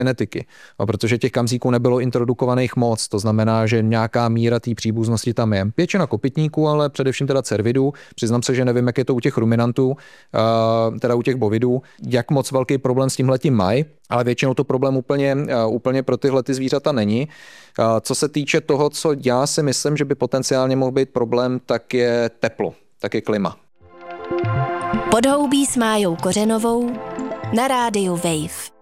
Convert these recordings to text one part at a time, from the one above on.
genetiky. A protože těch kamzíků nebylo introdukovaných moc, to znamená, že nějaká míra té příbuznosti tam je. Většina kopytníků, ale především teda cervidů. Přiznám se, že nevím, jak je to u těch ruminantů, teda u těch bovidů, jak moc velký problém s tímhletím mají, ale většinou to problém úplně pro tyhle ty zvířata není. Co se týče toho, co já si myslím, že by potenciálně mohl být problém, tak je teplo, tak je klima. Podhoubí s Májou Kořenovou na rádiu Wave.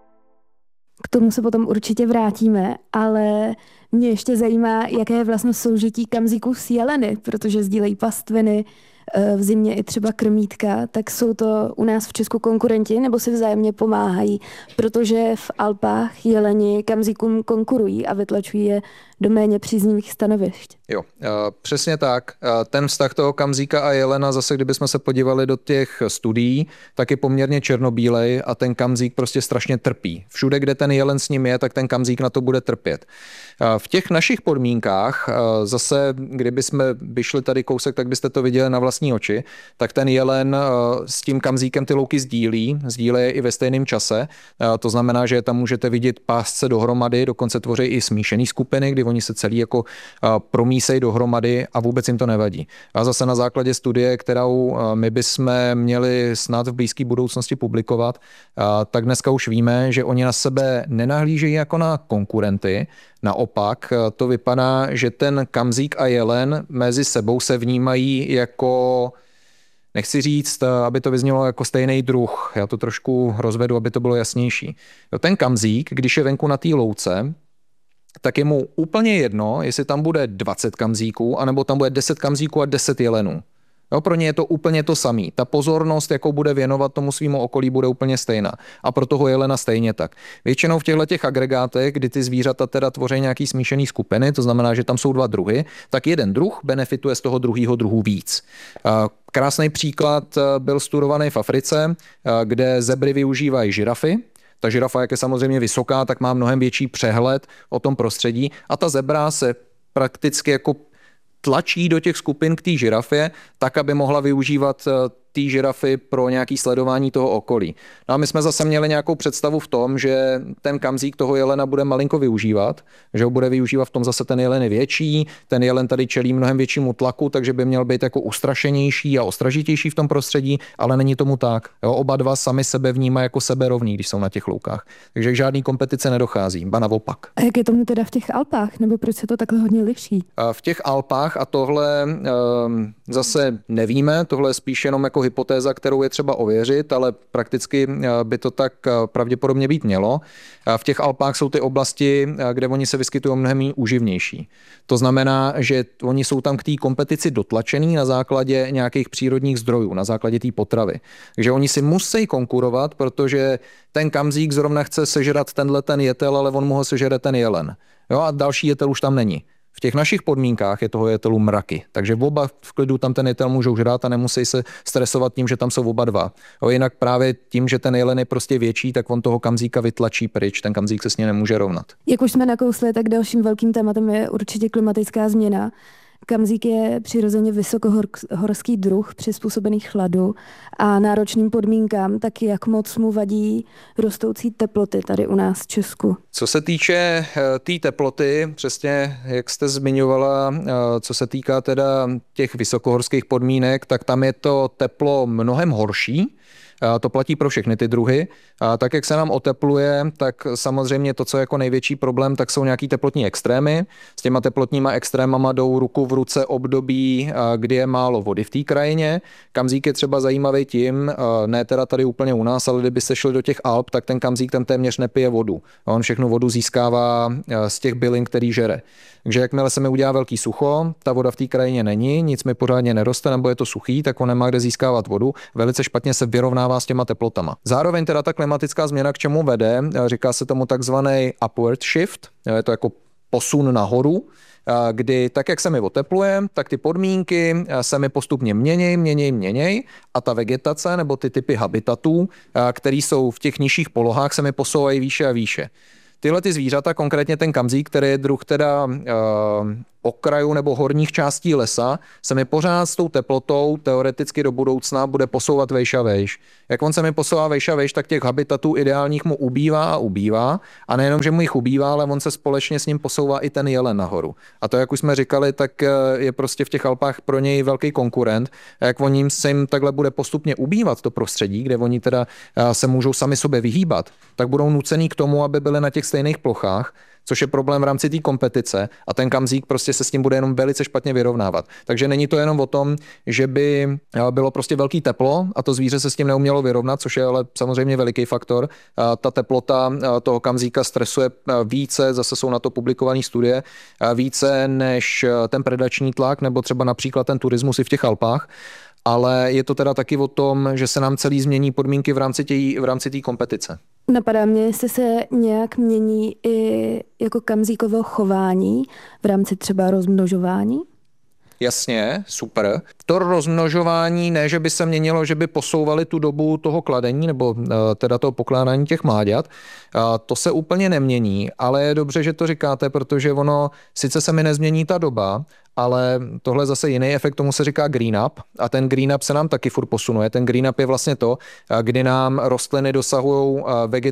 K tomu se potom určitě vrátíme, ale mě ještě zajímá, jaké je vlastně soužití kamzíků s jeleny, protože sdílejí pastviny, v zimě i třeba krmítka, tak jsou to u nás v Česku konkurenti nebo si vzájemně pomáhají, protože v Alpách jeleni kamzíkům konkurují a vytlačují je do méně příznivých stanovišť. Jo, přesně tak. Ten vztah toho kamzíka a jelena, zase kdybychom se podívali do těch studií, tak je poměrně černobílej a ten kamzík prostě strašně trpí. Všude, kde ten jelen s ním je, tak ten kamzík na to bude trpět. V těch našich podmínkách, zase kdybychom vyšli tady kousek, tak byste to viděli na vlastní oči, tak ten jelen s tím kamzíkem ty louky sdílí je i ve stejném čase. To znamená, že tam můžete vidět pásce dohromady, dokonce tvoří i smíšený skupiny, kdy oni se celý jako promísejí dohromady a vůbec jim to nevadí. A zase na základě studie, kterou my bychom měli snad v blízké budoucnosti publikovat, tak dneska už víme, že oni na sebe nenahlížejí jako na konkurenty. Naopak to vypadá, že ten kamzík a jelen mezi sebou se vnímají jako, nechci říct, aby to vyznělo jako stejný druh. Já to trošku rozvedu, aby to bylo jasnější. Ten kamzík, když je venku na té louce, tak je mu úplně jedno, jestli tam bude 20 kamzíků, anebo tam bude 10 kamzíků a 10 jelenů. Jo, pro ně je to úplně to samý. Ta pozornost, jakou bude věnovat tomu svýmu okolí, bude úplně stejná. A pro toho jelena stejně tak. Většinou v těchto agregátech, kdy ty zvířata teda tvoří nějaký smíšený skupiny, to znamená, že tam jsou dva druhy, tak jeden druh benefituje z toho druhého druhu víc. Krásný příklad byl studovaný v Africe, kde zebry využívají žirafy. Ta žirafa, jak je samozřejmě vysoká, tak má mnohem větší přehled o tom prostředí a ta zebra se prakticky jako tlačí do těch skupin k té žirafě, tak, aby mohla využívat té žirafy pro nějaké sledování toho okolí. No a my jsme zase měli nějakou představu v tom, že ten kamzík toho jelena bude malinko využívat, že ho bude využívat v tom zase ten jelen je větší, ten jelen tady čelí mnohem většímu tlaku, takže by měl být jako ustrašenější a ostražitější v tom prostředí, ale není tomu tak. Jo, oba dva sami sebe vnímají jako seberovný, když jsou na těch loukách. Takže k žádný kompetice nedochází, ba naopak. A jak je tomu teda v těch Alpách, nebo proč se to takhle hodně liší? V těch Alpách, a tohle zase nevíme, tohle je spíš jenom jako hypotéza, kterou je třeba ověřit, ale prakticky by to tak pravděpodobně být mělo. V těch Alpách jsou ty oblasti, kde oni se vyskytují mnohem úživnější. To znamená, že oni jsou tam k té kompetici dotlačený na základě nějakých přírodních zdrojů, na základě té potravy. Takže oni si musí konkurovat, protože ten kamzík zrovna chce sežrat ten jetel, ale on mu ho sežere ten jelen. Jo, a další jetel už tam není. V těch našich podmínkách je toho jetelu mraky, takže oba v klidu tam ten jetel můžou žrát a nemusí se stresovat tím, že tam jsou oba dva. Jinak právě tím, že ten jelen je prostě větší, tak on toho kamzíka vytlačí pryč, ten kamzík se s ním nemůže rovnat. Jak už jsme nakousli, tak dalším velkým tématem je určitě klimatická změna. Kamzík je přirozeně vysokohorský druh přizpůsobený chladu a náročným podmínkám, tak jak moc mu vadí rostoucí teploty tady u nás v Česku. Co se týče té teploty, přesně jak jste zmiňovala, co se týká teda těch vysokohorských podmínek, tak tam je to teplo mnohem horší. To platí pro všechny ty druhy. Tak, jak se nám otepluje, tak samozřejmě to, co je jako největší problém, tak jsou nějaký teplotní extrémy. S těma teplotníma extrémama jdou ruku v ruce období, kdy je málo vody v té krajině. Kamzík je třeba zajímavý tím, ne teda tady úplně u nás, ale kdyby se šli do těch Alp, tak ten kamzík tam téměř nepije vodu. On všechnu vodu získává z těch bylin, který žere. Takže jakmile se mi udělá velký sucho, ta voda v té krajině není, nic mi pořádně neroste, nebo je to suchý, tak on nemá kde získávat vodu. Velice špatně se vyrovnává s těma teplotama. Zároveň teda ta klimatická změna k čemu vede, říká se tomu takzvaný upward shift, je to jako posun nahoru, kdy tak, jak se mi otepluje, tak ty podmínky se mi postupně měněj a ta vegetace nebo ty typy habitatů, které jsou v těch nižších polohách, se mi posouvají výše a výše. tyhle ty zvířata, konkrétně ten kamzík, který je druh teda okraju nebo horních částí lesa, se mi pořád s tou teplotou teoreticky do budoucna bude posouvat vejš a vejš. Jak on se mi posouvá vejš a vejš, tak těch habitatů ideálních mu ubývá a ubývá. A nejenom, že mu jich ubývá, ale on se společně s ním posouvá i ten jelen nahoru. A to, jak už jsme říkali, tak je prostě v těch Alpách pro něj velký konkurent. A jak on se jim takhle bude postupně ubývat to prostředí, kde oni teda se můžou sami sobě vyhýbat, tak budou nucený k tomu, aby byli na těch stejných plochách, což je problém v rámci té kompetice a ten kamzík prostě se s tím bude jenom velice špatně vyrovnávat. Takže není to jenom o tom, že by bylo prostě velký teplo a to zvíře se s tím neumělo vyrovnat, což je ale samozřejmě veliký faktor. Ta teplota toho kamzíka stresuje více, zase jsou na to publikované studie, více než ten predační tlak nebo třeba například ten turismus i v těch Alpách. Ale je to teda taky o tom, že se nám celý změní podmínky v rámci té kompetice. Napadá mě, jestli se nějak mění i jako kamzíkovo chování v rámci třeba rozmnožování? Jasně, super. To rozmnožování ne, že by se měnilo, že by posouvali tu dobu toho kladení nebo teda toho pokládání těch mláďat. To se úplně nemění, ale je dobře, že to říkáte, protože ono, sice se mi nezmění ta doba, ale tohle je zase jiný efekt, tomu se říká green up a ten green up se nám taky furt posunuje. Ten green up je vlastně to, kdy nám rostliny dosahují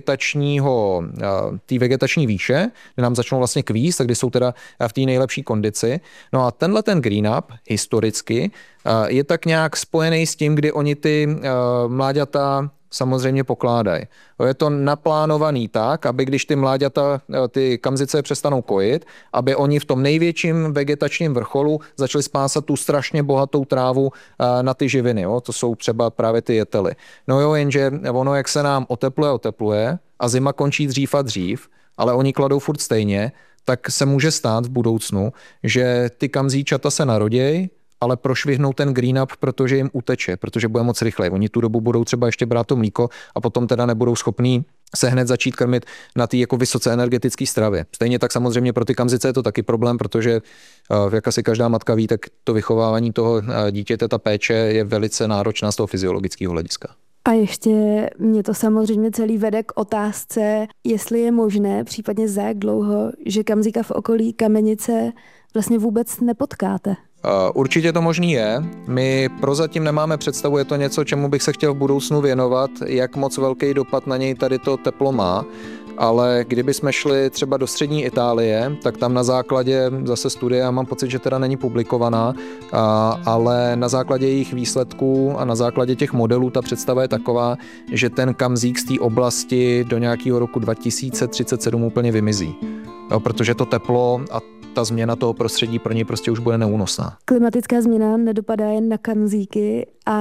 té vegetační výše, kdy nám začnou vlastně kvíst, kdy jsou teda v té nejlepší kondici. No a tenhle ten green up historicky je tak nějak spojený s tím, kdy oni ty mláďata samozřejmě pokládají. Je to naplánovaný tak, aby když ty mláďata, ty kamzice přestanou kojit, aby oni v tom největším vegetačním vrcholu začali spásat tu strašně bohatou trávu na ty živiny. Jo? To jsou třeba právě ty jetely. No jo, jenže ono, jak se nám otepluje a zima končí dřív a dřív, ale oni kladou furt stejně, tak se může stát v budoucnu, že ty kamzíčata se narodějí, ale prošvihnou ten green up, protože jim uteče, protože bude moc rychle. Oni tu dobu budou třeba ještě brát to mlíko a potom teda nebudou schopní se hned začít krmit na té jako vysoce energetické stravě. Stejně tak samozřejmě pro ty kamzice je to taky problém, protože jak asi každá matka ví, tak to vychovávání toho dítěte, ta péče je velice náročná z toho fyziologického hlediska. A ještě mě to samozřejmě celý vede k otázce, jestli je možné, případně za jak dlouho, že kamzíka v okolí Kamenice vlastně vůbec nepotkáte. Určitě to možný je. My prozatím nemáme představu, je to něco, čemu bych se chtěl v budoucnu věnovat, jak moc velký dopad na něj tady to teplo má. Ale kdybychom šli třeba do střední Itálie, tak tam na základě zase studie, já mám pocit, že teda není publikovaná, ale na základě jejich výsledků a na základě těch modelů ta představa je taková, že ten kamzík z té oblasti do nějakého roku 2037 úplně vymizí. Jo, protože to teplo a ta změna toho prostředí pro něj prostě už bude neúnosná. Klimatická změna nedopadá jen na kamzíky a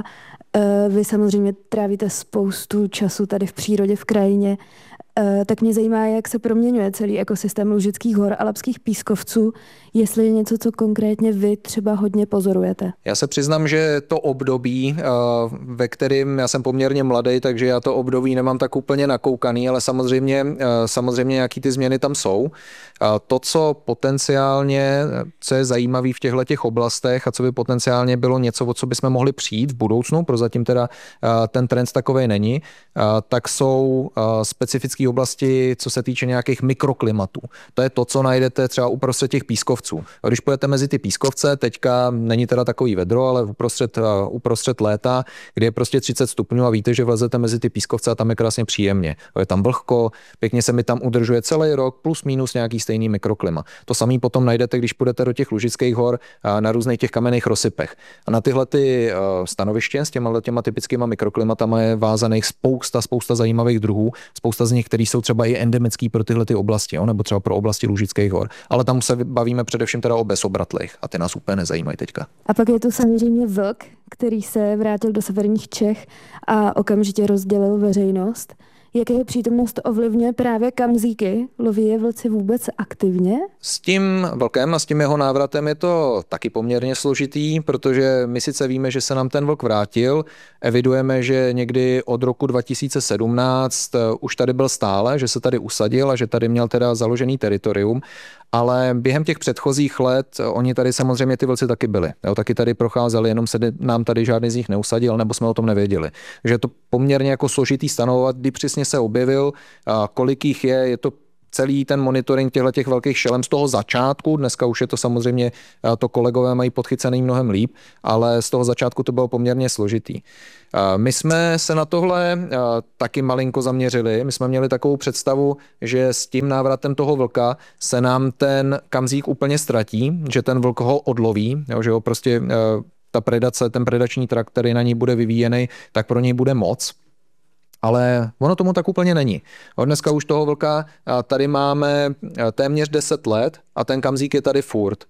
vy samozřejmě trávíte spoustu času tady v přírodě, v krajině. Tak mě zajímá, jak se proměňuje celý ekosystém Lužických hor a Labských pískovců, jestli je něco, co konkrétně vy třeba hodně pozorujete. Já se přiznám, že to období, ve kterém já jsem poměrně mladý, takže já to období nemám tak úplně nakoukaný, ale samozřejmě nějaký ty změny tam jsou. To, co potenciálně, co je zajímavé v těchto oblastech a co by potenciálně bylo něco, o co bychom mohli přijít v budoucnu, prozatím teda ten trend takovej není, tak jsou specifické oblasti, co se týče nějakých mikroklimatů. To je to, co najdete třeba uprostřed těch pískovců. Když půjdete mezi ty pískovce, teďka není teda takový vedro, ale uprostřed léta, kdy je prostě 30 stupňů a víte, že vlezete mezi ty pískovce a tam je krásně příjemně. Je tam vlhko, pěkně se mi tam udržuje celý rok, plus minus nějaký stejný mikroklima. To samý potom najdete, když půjdete do těch Lužických hor na různých těch kamenných rozsypech. A na tyhle ty stanoviště s těma typickými mikroklimatama je vázaných spousta zajímavých druhů, spousta z nich, který jsou třeba i endemický pro tyhle ty oblasti, jo? Nebo třeba pro oblasti Lužických hor. Ale tam se bavíme především teda o bezobratlých a ty nás úplně nezajímají teďka. A pak je tu samozřejmě vlk, který se vrátil do severních Čech a okamžitě rozdělil veřejnost. Jak jeho přítomnost ovlivňuje právě kamzíky? Loví je vlci vůbec aktivně? S tím vlkem a s tím jeho návratem je to taky poměrně složitý, protože my sice víme, že se nám ten vlk vrátil, evidujeme, že někdy od roku 2017 už tady byl stále, že se tady usadil a že tady měl teda založený teritorium, ale během těch předchozích let oni tady samozřejmě ty vlci taky byli. Jo, taky tady procházeli, jenom se nám tady žádný z nich neusadil, nebo jsme o tom nevěděli. Takže je to poměrně jako složitý stanovovat, kdy přesně se objevil, kolik jich je to celý ten monitoring těch velkých šelem z toho začátku, dneska už je to samozřejmě, to kolegové mají podchycený mnohem líp, ale z toho začátku to bylo poměrně složitý. My jsme se na tohle taky malinko zaměřili. My jsme měli takovou představu, že s tím návratem toho vlka se nám ten kamzík úplně ztratí, že ten vlk ho odloví, jo, že ho prostě ta predace, ten predační trakt, který na ní bude vyvíjený, tak pro něj bude moc. Ale ono tomu tak úplně není. Od dneska už toho vlka tady máme téměř 10 let a ten kamzík je tady furt.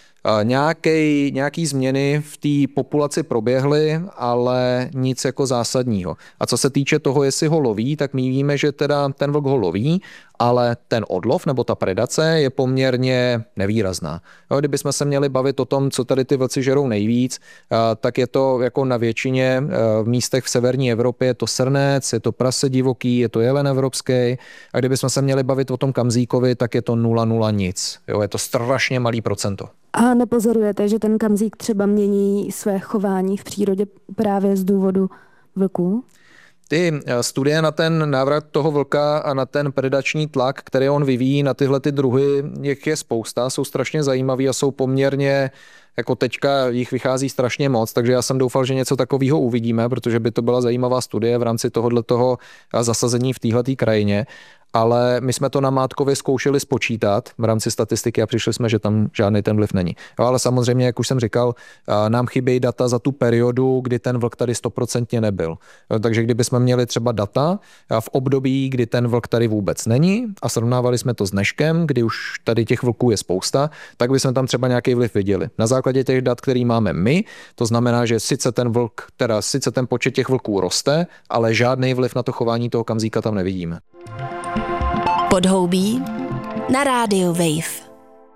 Nějaký změny v té populaci proběhly, ale nic jako zásadního. A co se týče toho, jestli ho loví, tak my víme, že teda ten vlk ho loví, ale ten odlov nebo ta predace je poměrně nevýrazná. Kdybychom se měli bavit o tom, co tady ty vlci žerou nejvíc, tak je to jako na většině v místech v severní Evropě, je to srnec, je to prase divoký, je to jelen evropský. A kdybychom se měli bavit o tom kamzíkovi, tak je to 0,0 nic. Jo, je to strašně malý procento. A nepozorujete, že ten kamzík třeba mění své chování v přírodě právě z důvodu vlků? Ty studie na ten návrat toho vlka a na ten predační tlak, který on vyvíjí na tyhle ty druhy, je spousta, jsou strašně zajímavý a jsou poměrně, jako teďka jich vychází strašně moc, takže já jsem doufal, že něco takového uvidíme, protože by to byla zajímavá studie v rámci tohoto zasazení v téhleté krajině. Ale my jsme to na Mátkově zkoušeli spočítat v rámci statistiky a přišli jsme, že tam žádný ten vliv není. Jo, ale samozřejmě, jak už jsem říkal, nám chybějí data za tu periodu, kdy ten vlk tady 100% nebyl. Jo, takže kdybychom měli třeba data v období, kdy ten vlk tady vůbec není a srovnávali jsme to s dneškem, kdy už tady těch vlků je spousta, tak bychom tam třeba nějaký vliv viděli. Na základě těch dat, který máme my, to znamená, že sice ten počet těch vlků roste, ale žádný vliv na to chování toho kamzíka tam nevidíme. Podhoubí na rádiu Wave.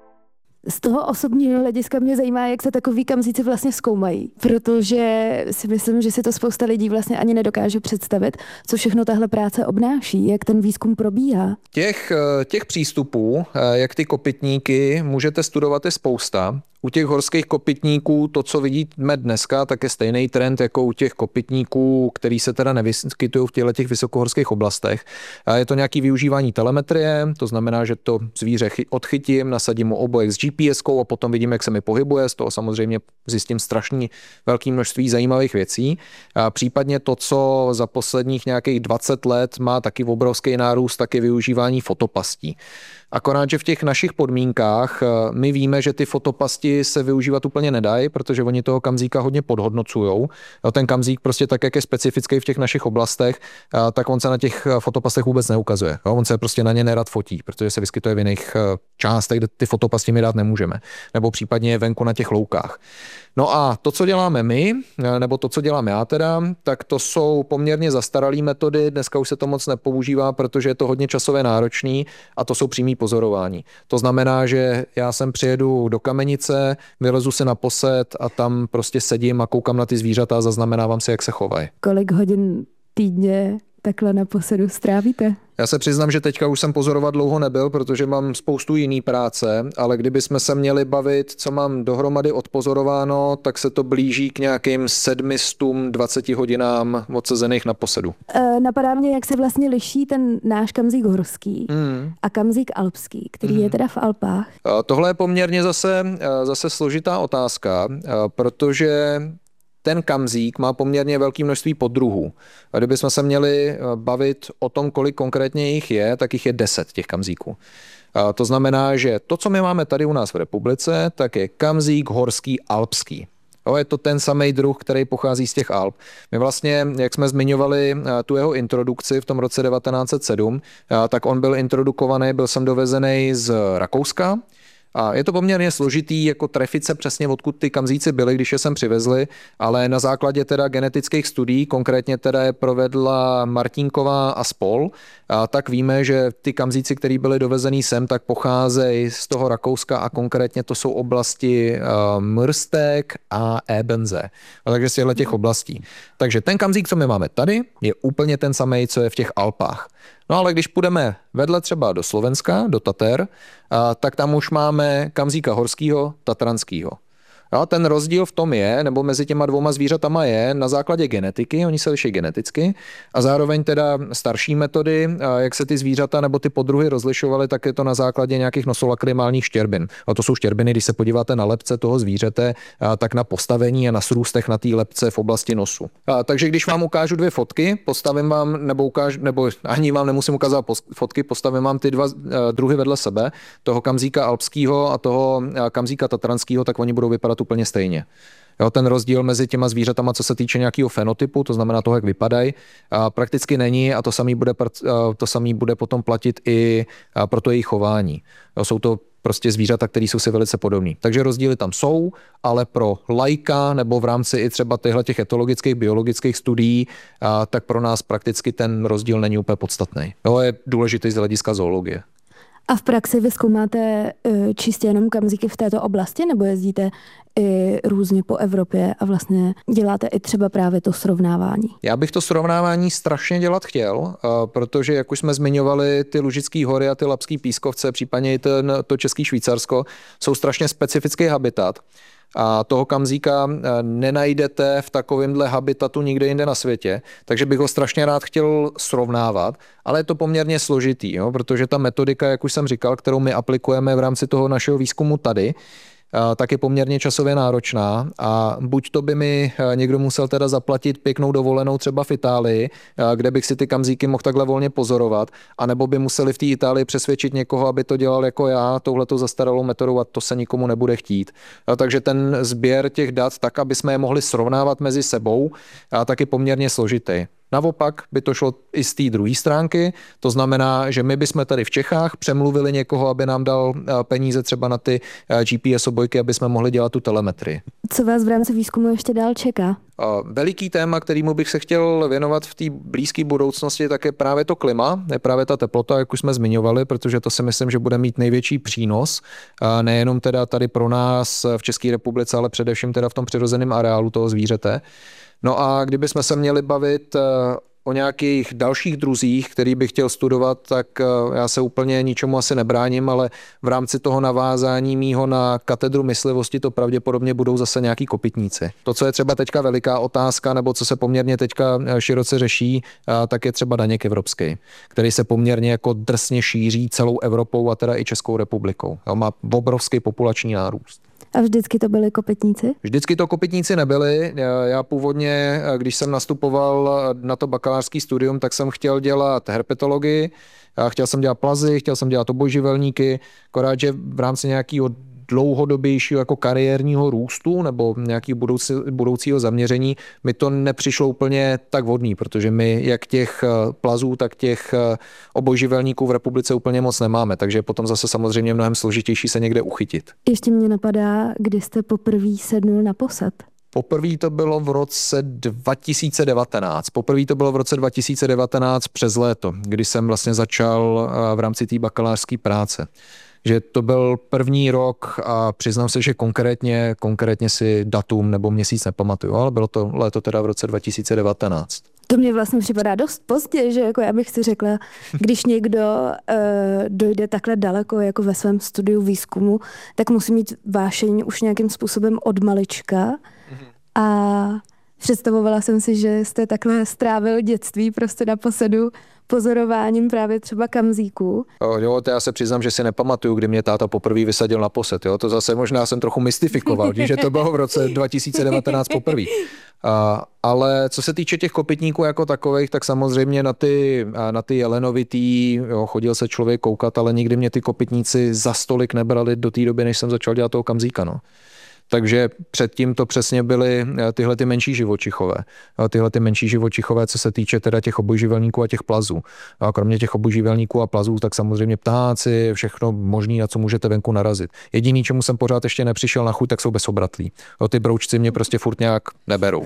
Z toho osobního hlediska mě zajímá, jak se takový kamzíci vlastně zkoumají, protože si myslím, že si to spousta lidí vlastně ani nedokáže představit, co všechno tahle práce obnáší, jak ten výzkum probíhá. Těch přístupů, jak ty kopytníky, můžete studovat je spousta. U těch horských kopytníků to, co vidíme dneska, tak je stejný trend jako u těch kopytníků, který se teda nevyskytují v těch vysokohorských oblastech. Je to nějaké využívání telemetrie, to znamená, že to zvíře odchytím, nasadím mu obojek s GPS-kou a potom vidím, jak se mi pohybuje. Z toho samozřejmě zjistím strašně velké množství zajímavých věcí. Případně to, co za posledních nějakých 20 let má taky obrovský nárůst, tak je využívání fotopastí. Akorát, že v těch našich podmínkách my víme, že ty fotopasti se využívat úplně nedají, protože oni toho kamzíka hodně podhodnocujou. Ten kamzík prostě tak, jak je specifický v těch našich oblastech, tak on se na těch fotopastech vůbec neukazuje. On se prostě na ně nerad fotí, protože se vyskytuje v jiných částech, kde ty fotopasti my dát nemůžeme. Nebo případně venku na těch loukách. No a to, co děláme my, nebo to, co dělám já teda, tak to jsou poměrně zastaralé metody. Dneska už se to moc nepoužívá, protože je to hodně časově náročný a to jsou přímý pozorování. To znamená, že já sem přijedu do Kamenice, vylezu si na posed a tam prostě sedím a koukám na ty zvířata a zaznamenávám si, jak se chovají. Kolik hodin týdně takhle na posedu strávíte? Já se přiznám, že teďka už jsem pozorovat dlouho nebyl, protože mám spoustu jiný práce, ale kdybychom se měli bavit, co mám dohromady odpozorováno, tak se to blíží k nějakým 720 hodinám odsezených na posedu. Napadá mě, jak se vlastně liší ten náš kamzík horský a kamzík alpský, který je teda v Alpách. Tohle je poměrně zase složitá otázka, protože ten kamzík má poměrně velké množství poddruhů. A kdybychom se měli bavit o tom, kolik konkrétně jich je, tak jich je 10 těch kamzíků. To znamená, že to, co my máme tady u nás v republice, tak je kamzík horský alpský. Je to ten samý druh, který pochází z těch Alp. My vlastně, jak jsme zmiňovali tu jeho introdukci v tom roce 1907, tak on byl introdukovaný, byl sem dovezený z Rakouska. A je to poměrně složitý jako trefit se přesně, odkud ty kamzíci byli, když je sem přivezli, ale na základě teda genetických studií, konkrétně teda je provedla Martinková a spol, tak víme, že ty kamzíci, který byli dovezený sem, tak pocházejí z toho Rakouska a konkrétně to jsou oblasti Mürstek a Ebenze. Takže z těch oblastí. Takže ten kamzík, co my máme tady, je úplně ten samý, co je v těch Alpách. No ale když půjdeme vedle třeba do Slovenska, do Tater, tak tam už máme kamzíka horskýho, tatranskýho. A ten rozdíl v tom je, nebo mezi těma dvouma zvířatama je na základě genetiky, oni se liší geneticky, a zároveň teda starší metody, jak se ty zvířata nebo ty podruhy rozlišovaly, tak je to na základě nějakých nosolakrymálních štěrbin. A to jsou štěrbiny, když se podíváte na lebce toho zvířete, tak na postavení a na srůstech na té lebce v oblasti nosu. Takže když vám ukážu 2 fotky, postavím vám, nebo ani vám nemusím ukázat fotky, postavím vám ty 2 druhy vedle sebe, toho kamzíka alpského a toho kamzíka tatranského, tak oni budou vypadat úplně stejně. Jo, ten rozdíl mezi těma zvířatama, co se týče nějakého fenotypu, to znamená toho, jak vypadají, prakticky není a to samý bude potom platit i pro to jejich chování. Jo, jsou to prostě zvířata, které jsou si velice podobný. Takže rozdíly tam jsou, ale pro laika nebo v rámci i třeba těch etologických, biologických studií, tak pro nás prakticky ten rozdíl není úplně podstatný. Jo, je důležitý z hlediska zoologie. A v praxi vy zkoumáte čistě jenom kamzíky v této oblasti, nebo jezdíte i různě po Evropě a vlastně děláte i třeba právě to srovnávání? Já bych to srovnávání strašně dělat chtěl, protože jak už jsme zmiňovali, ty Lužické hory a ty Lapské pískovce, případně i to České Švýcarsko, jsou strašně specifický habitat. A toho kamzíka nenajdete v takovémhle habitatu nikde jinde na světě, takže bych ho strašně rád chtěl srovnávat, ale je to poměrně složitý, jo? Protože ta metodika, jak už jsem říkal, kterou my aplikujeme v rámci toho našeho výzkumu tady, tak je poměrně časově náročná a buď to by mi někdo musel teda zaplatit pěknou dovolenou třeba v Itálii, kde bych si ty kamzíky mohl takhle volně pozorovat, anebo by museli v té Itálii přesvědčit někoho, aby to dělal jako já, touhletou zastaralou metodou, a to se nikomu nebude chtít. Takže ten sběr těch dat, tak aby jsme je mohli srovnávat mezi sebou, tak je poměrně složitý. Naopak by to šlo i z té druhé stránky, to znamená, že my bychom tady v Čechách přemluvili někoho, aby nám dal peníze třeba na ty GPS obojky, aby jsme mohli dělat tu telemetrii. Co vás v rámci výzkumu ještě dál čeká? Veliký téma, kterému bych se chtěl věnovat v té blízké budoucnosti, tak je právě to klima, je právě ta teplota, jak už jsme zmiňovali, protože to si myslím, že bude mít největší přínos, nejenom teda tady pro nás v České republice, ale především teda v tom přirozeném areálu toho zvířete. No a kdybychom se měli bavit o nějakých dalších druzích, který bych chtěl studovat, tak já se úplně ničemu asi nebráním, ale v rámci toho navázání mýho na katedru myslivosti to pravděpodobně budou zase nějaký kopytníci. To, co je třeba teďka veliká otázka, nebo co se poměrně teďka široce řeší, tak je třeba daněk evropský, který se poměrně jako drsně šíří celou Evropou a teda i Českou republikou. Má obrovský populační nárůst. A vždycky to byli kopytníci? Vždycky to kopytníci nebyli. Já původně, když jsem nastupoval na to bakalářský studium, tak jsem chtěl dělat herpetologii, chtěl jsem dělat plazy, chtěl jsem dělat obojživelníky, akorát, že v rámci nějakého dlouhodobějšího jako kariérního růstu nebo nějakého budoucího zaměření mi to nepřišlo úplně tak vhodný, protože my jak těch plazů, tak těch obojživelníků v republice úplně moc nemáme, takže potom zase samozřejmě mnohem složitější se někde uchytit. Ještě mě napadá, kdy jste poprvé sednul na posed. Poprvé to bylo v roce 2019. Poprvé to bylo v roce 2019 přes léto, kdy jsem vlastně začal v rámci té bakalářské práce. Že to byl první rok a přiznám se, že konkrétně si datum nebo měsíc nepamatuju, ale bylo to léto teda v roce 2019. To mě vlastně připadá dost pozdě, že jako já bych si řekla, když někdo dojde takhle daleko jako ve svém studiu výzkumu, tak musí mít vášeň už nějakým způsobem od malička a představovala jsem si, že jste takhle strávil dětství prostě na posedu pozorováním právě třeba kamzíků. Jo, to já se přiznám, že si nepamatuju, kdy mě táta poprvé vysadil na posed. Jo? To zase možná jsem trochu mystifikoval, že to bylo v roce 2019 poprvé. Ale co se týče těch kopytníků jako takových, tak samozřejmě na ty jelenovitý, jo, chodil se člověk koukat, ale nikdy mě ty kopytníci za stolik nebrali do té doby, než jsem začal dělat toho kamzíka. No. Takže předtím to přesně byly tyhle ty menší živočichové. Tyhle ty menší živočichové, co se týče teda těch obojživelníků a těch plazů. A kromě těch obojživelníků a plazů, tak samozřejmě ptáci, všechno možný, na co můžete venku narazit. Jediný, čemu jsem pořád ještě nepřišel na chuť, tak jsou bezobratlí. Ty broučci mě prostě furt nějak neberou.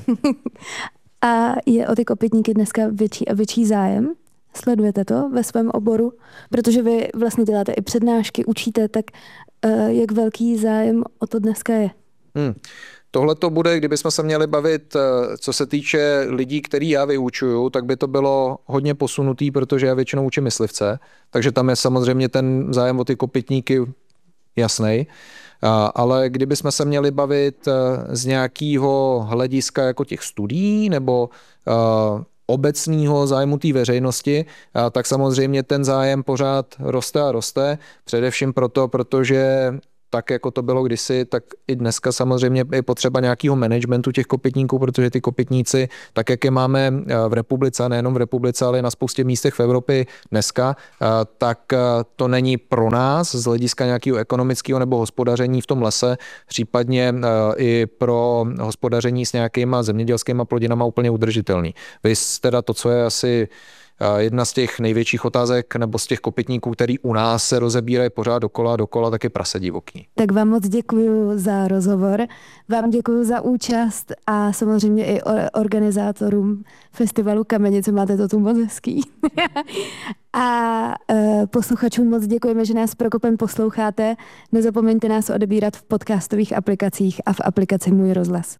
A je o ty kopytníky dneska větší a větší zájem? Sledujete to ve svém oboru? Protože vy vlastně děláte i přednášky, učíte, tak jak velký zájem o to dneska je? Tohle to bude, kdybychom se měli bavit, co se týče lidí, který já vyučuju, tak by to bylo hodně posunutý, protože já většinou učím myslivce, takže tam je samozřejmě ten zájem o ty kopytníky jasnej. Ale kdybychom se měli bavit z nějakého hlediska jako těch studií nebo obecného zájmu té veřejnosti, tak samozřejmě ten zájem pořád roste a roste, především proto, protože tak jako to bylo kdysi, tak i dneska samozřejmě je potřeba nějakého managementu těch kopytníků, protože ty kopytníci, tak jak je máme v republice, nejenom v republice, ale i na spoustě místech v Evropě dneska, tak to není pro nás z hlediska nějakého ekonomického nebo hospodaření v tom lese, případně i pro hospodaření s nějakýma zemědělskýma plodinama úplně udržitelný. Vy teda to, co je asi jedna z těch největších otázek nebo z těch kopytníků, který u nás se rozebírají pořád dokola, tak je prase divoký. Tak vám moc děkuji za rozhovor, vám děkuji za účast a samozřejmě i organizátorům festivalu Kamenice, máte to tu moc hezký. A posluchačům moc děkujeme, že nás Prokopem posloucháte. Nezapomeňte nás odebírat v podcastových aplikacích a v aplikaci Můj rozhlas.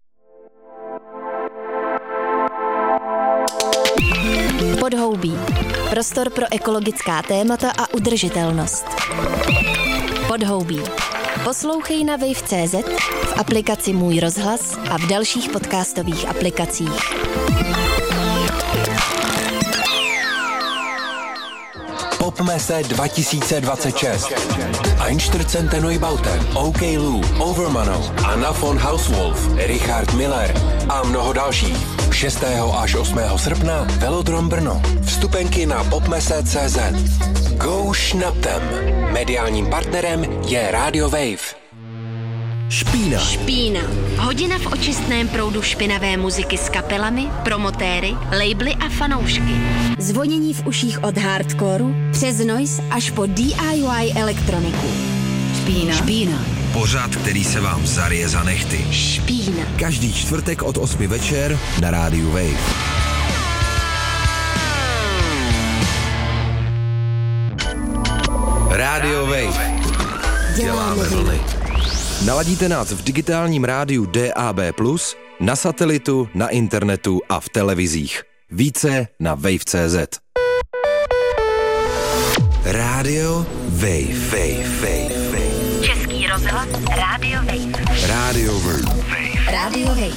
Podhoubí. Prostor pro ekologická témata a udržitelnost. Podhoubí. Poslouchej na wave.cz, v aplikaci Můj rozhlas a v dalších podcastových aplikacích. Popmesse 2026. Einstürzende Neubauten, OK Lou, Overmano, Anna von Hauswolf, Richard Miller a mnoho dalších. 6. až 8. srpna Velodrom Brno. Vstupenky na popmesse.cz. Go šnaptem. Mediálním partnerem je Radio Wave. Špína. Hodina v očistném proudu špinavé muziky s kapelami, promotéry, labely a fanoušky. Zvonění v uších od hardcoreu přes noise až po DIY elektroniku. Špína. Pořad, který se vám zaryje za nehty. Špína. Každý čtvrtek od 8 večer na rádiu Wave. Radio Wave. Děláme vlny. Naladíte nás v digitálním rádiu DAB+, na satelitu, na internetu a v televizích. Více na wave.cz. Radio Wave. Český rozhlas Radio Wave. Radio Wave. Radio Wave.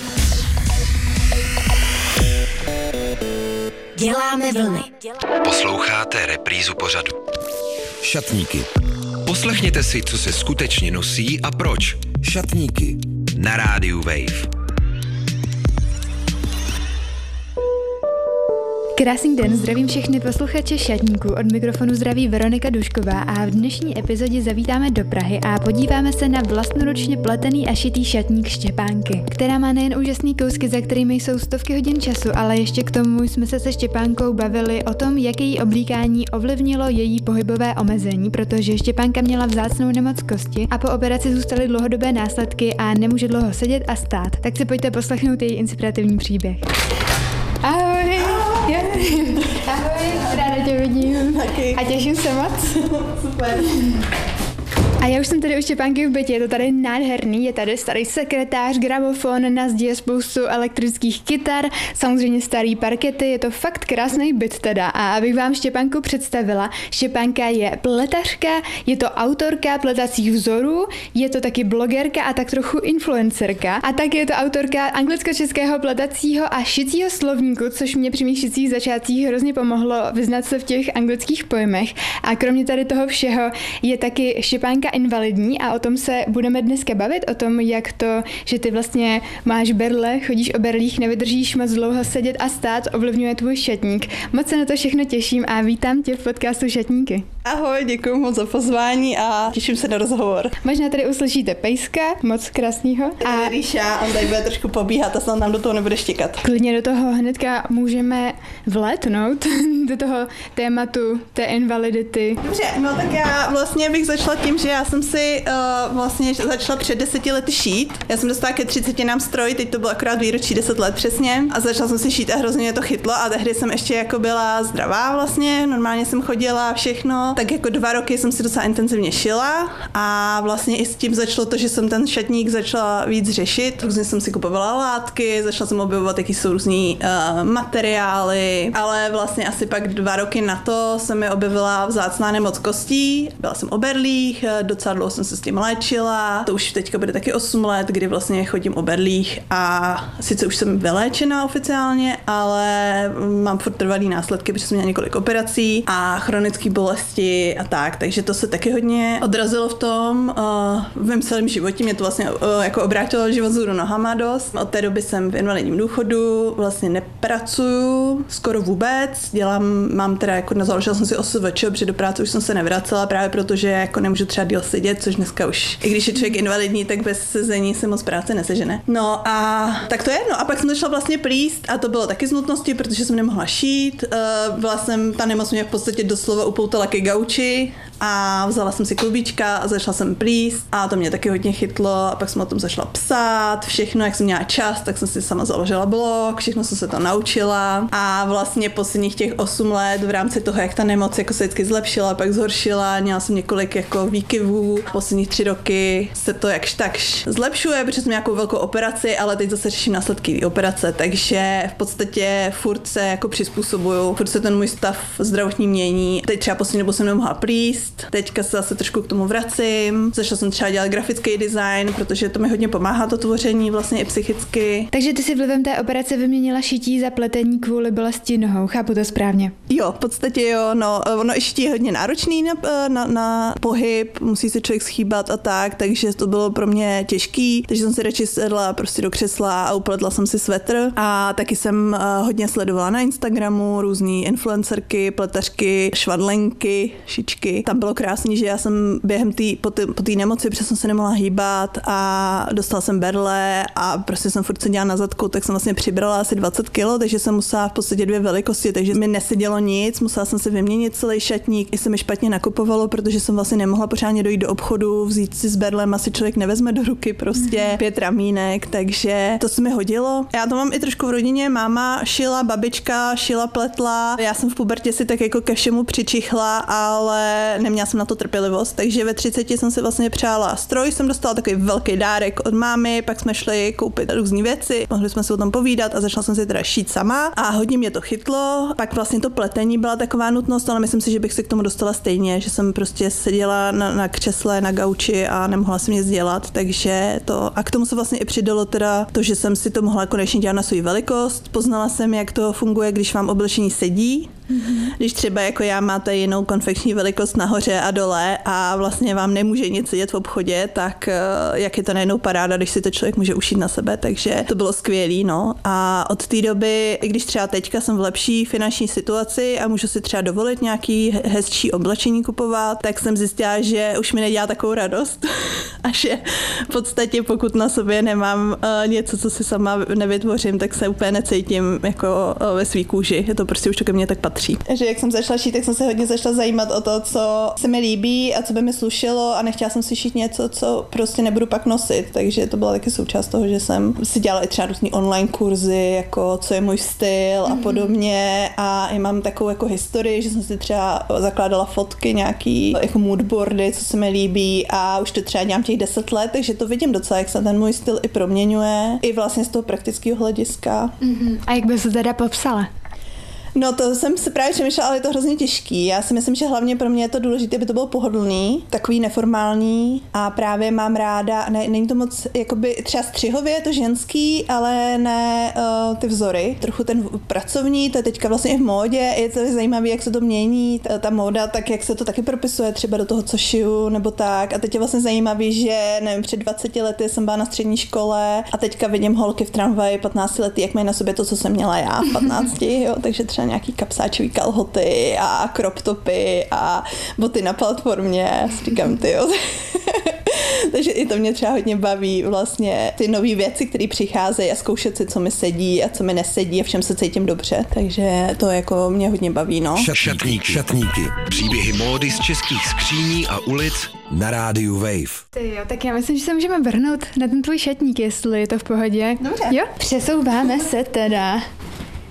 Děláme vlny. Posloucháte reprízu pořadu. Šatníky. Poslechněte si, co se skutečně nosí a proč. Šatníky. Na rádiu Wave. Krásný den, zdravím všechny posluchače Šatníků, od mikrofonu zdraví Veronika Dušková a v dnešní epizodě zavítáme do Prahy a podíváme se na vlastnoručně pletený a šitý šatník Štěpánky, která má nejen úžasný kousky, za kterými jsou stovky hodin času, ale ještě k tomu jsme se Štěpánkou bavili o tom, jak její oblíkání ovlivnilo její pohybové omezení, protože Štěpánka měla vzácnou nemoc kosti a po operaci zůstaly dlouhodobé následky a nemůže dlouho sedět a stát. Tak si pojďte poslechnout její inspirativní příběh. Ahoj! Ahoj, ráda tě vidím. Taky. A těším se moc. Super. A já už jsem tady u Štěpánky v bytě, je to tady nádherný, je tady starý sekretář, gramofon, na zdi je spoustu elektrických kytar, samozřejmě starý parkety, je to fakt krásný byt teda. A abych vám Štěpánku představila, Štěpánka je pletařka, je to autorka pletacích vzorů, je to taky blogerka a tak trochu influencerka. A taky je to autorka anglicko-českého pletacího a šicího slovníku, což mě při mých šicích začátcích hrozně pomohlo vyznat se v těch anglických pojmech. A kromě tady toho všeho je taky Štěpánka invalidní a o tom se budeme dneska bavit, o tom, jak to, že ty vlastně máš berle, chodíš o berlích, nevydržíš moc dlouho sedět a stát, ovlivňuje tvůj šatník. Moc se na to všechno těším a vítám tě v podcastu Šatníky. Ahoj, děkuji moc za pozvání a těším se na rozhovor. Možná tady uslyšíte pejska, moc krásnýho. A Ríša, on tady bude trošku pobíhat a snad nám do toho nebude štěkat. Klidně do toho hnedka můžeme vlétnout, do toho tématu té invalidity. Dobře, no tak já vlastně bych začala tím, že já jsem si vlastně začala před 10 lety šít. Já jsem dostala ke 30 stroj, teď to bylo akorát výročí 10 let přesně a začala jsem si šít a hrozně mě to chytlo a tehdy jsem ještě jako byla zdravá vlastně, normálně jsem chodila všechno tak jako 2 roky jsem si docela intenzivně šila a vlastně i s tím začalo to, že jsem ten šatník začala víc řešit. Různě jsem si kupovala látky, začala jsem objevovat, jaký jsou různý materiály, ale vlastně asi pak 2 roky na to jsem mi objevila vzácná nemoc kostí. Byla jsem o berlích, docela dlouho jsem se s tím léčila. To už teďka bude taky 8 let, kdy vlastně chodím o berlích a sice už jsem vyléčená oficiálně, ale mám furt trvalý následky, protože jsem měla několik operací a chronické bolesti a tak, takže to se taky hodně odrazilo v tom, v mém celém životě, mě to vlastně jako obrátilo život vzhůru nohama dost. Od té doby jsem v invalidním důchodu, vlastně nepracuju skoro vůbec, mám teda jako založila jsem si OSVČ, protože do práce už jsem se nevracela právě protože jako nemůžu třeba díl sedět, což dneska už, i když je člověk invalidní, tak bez sezení se moc práce nesežene. No a tak to je, no a pak jsem začala vlastně plíst a to bylo taky z nutnosti, protože jsem nemohla šít, ta nemoc mě v podstatě doslova upoutala ke gauči a vzala jsem si klubíčka a začala jsem plíst a to mě taky hodně chytlo a pak jsem o tom začala psát, všechno, jak jsem měla čas, tak jsem si sama založila blog, všechno jsem se to naučila a vlastně posledních těch 8 let v rámci toho, jak ta nemoc jako se vždycky zlepšila, pak zhoršila, měla jsem několik jako výkyvů, posledních 3 roky se to jakž takž zlepšuje, protože jsem nějakou velkou operaci, ale teď zase řeším následky té operace, takže v podstatě furt se jako přizpůsobuju, furt se ten můj stav zdravotní mění. Teď třeba poslední dobu jsem nemohla plíst, teďka se zase trošku k tomu vracím. Začala jsem třeba dělat grafický design, protože to mi hodně pomáhá to tvoření vlastně i psychicky. Takže ty si vlivem té operace vyměnila šití za pletení kvůli nohou, chápu to správně? Jo, v podstatě jo, no, ono i šití je hodně náročný na pohyb, musí se člověk schýbat a tak, takže to bylo pro mě těžký, takže jsem si radši sedla prostě do křesla a upletla jsem si svetr a taky jsem hodně sledovala na Instagramu různý influencerky, pletařky, švadlenky, šičky. Tam bylo krásný, že já jsem během po té nemoci, protože jsem se nemohla hýbat a dostala jsem berle a prostě jsem furt seděla na zadku, tak jsem vlastně přibrala asi 20 kg, takže jsem musela v podstatě 2 velikosti, takže mi nesedělo nic, musela jsem si vyměnit celý šatník, i se mi špatně nakupovalo, protože jsem vlastně nemohla pořádně dojít do obchodu, vzít si s berlem, asi člověk nevezme do ruky prostě 5 ramínek, takže to se mi hodilo. Já to mám i trošku v rodině, máma šila, babička šila, pletla, já jsem v pubertě si tak jako ke všemu přičichla, ale neměla jsem na to trpělivost, takže ve 30 jsem si vlastně přála stroj, jsem dostala takový velký dárek od mámy, pak jsme šli koupit různé věci, mohli jsme se o tom povídat a začala jsem si teda šít sama a hodně mě to chytlo. Pak vlastně to pletení byla taková nutnost, ale myslím si, že bych se k tomu dostala stejně, že jsem prostě seděla na křesle, na gauči a nemohla jsem nic dělat, takže to a k tomu se vlastně i přidalo teda to, že jsem si to mohla konečně dělat na svou velikost. Poznala jsem, jak to funguje, když vám oblečení sedí. Když třeba jako já máte jinou konfekční velikost nahoře a dole a vlastně vám nemůže nic sedět v obchodě, tak jak je to najednou paráda, když si to člověk může ušít na sebe, takže to bylo skvělý, no. A od té doby, i když třeba teďka jsem v lepší finanční situaci a můžu si třeba dovolit nějaký hezčí oblečení kupovat, tak jsem zjistila, že už mi nedělá takovou radost a že v podstatě pokud na sobě nemám něco, co si sama nevytvořím, tak se úplně necítím jako ve svý kůži. Je to prostě už to ke mně tak patří. Že jak jsem začala šít, tak jsem se hodně začala zajímat o to, co se mi líbí a co by mi slušelo a nechtěla jsem si šít něco, co prostě nebudu pak nosit, takže to byla taky součást toho, že jsem si dělala i třeba různý online kurzy, jako co je můj styl a podobně a i mám takovou jako historii, že jsem si třeba zakládala fotky nějaký jako moodboardy, co se mi líbí a už to třeba dělám těch 10 let, takže to vidím docela, jak se ten můj styl i proměňuje, i vlastně z toho praktického hlediska. A jak by se teda popsala? No to jsem se právě přemýšlela, ale je to hrozně těžký. Já si myslím, že hlavně pro mě je to důležité, aby to bylo pohodlný, takový neformální a právě mám ráda, není to moc, jakoby třeba střihově, je to ženský, ale ne ty vzory. Trochu ten pracovní, to je teďka vlastně i v módě, je to zajímavé, jak se to mění, ta móda, tak jak se to taky propisuje třeba do toho, co šiju, nebo tak. A teď je vlastně zajímavý, že nevím, před 20 lety jsem byla na střední škole a teďka vidím holky v tramvaji 15 lety, jak mají na sobě to, co jsem měla já v 15, jo, takže třeba nějaký kapsáčový kalhoty a crop topy a boty na platformě. Říkám, tyjo. Takže i to mě třeba hodně baví vlastně ty nové věci, které přicházejí a zkoušet si, co mi sedí a co mi nesedí a v čem se cítím dobře. Takže to jako mě hodně baví, no. Šatníky. Příběhy módy z českých skříní a ulic na rádiu Wave. Ty jo, tak já myslím, že se můžeme vrhnout na ten tvůj šatník, jestli je to v pohodě. Dobře. Jo, přesouváme se teda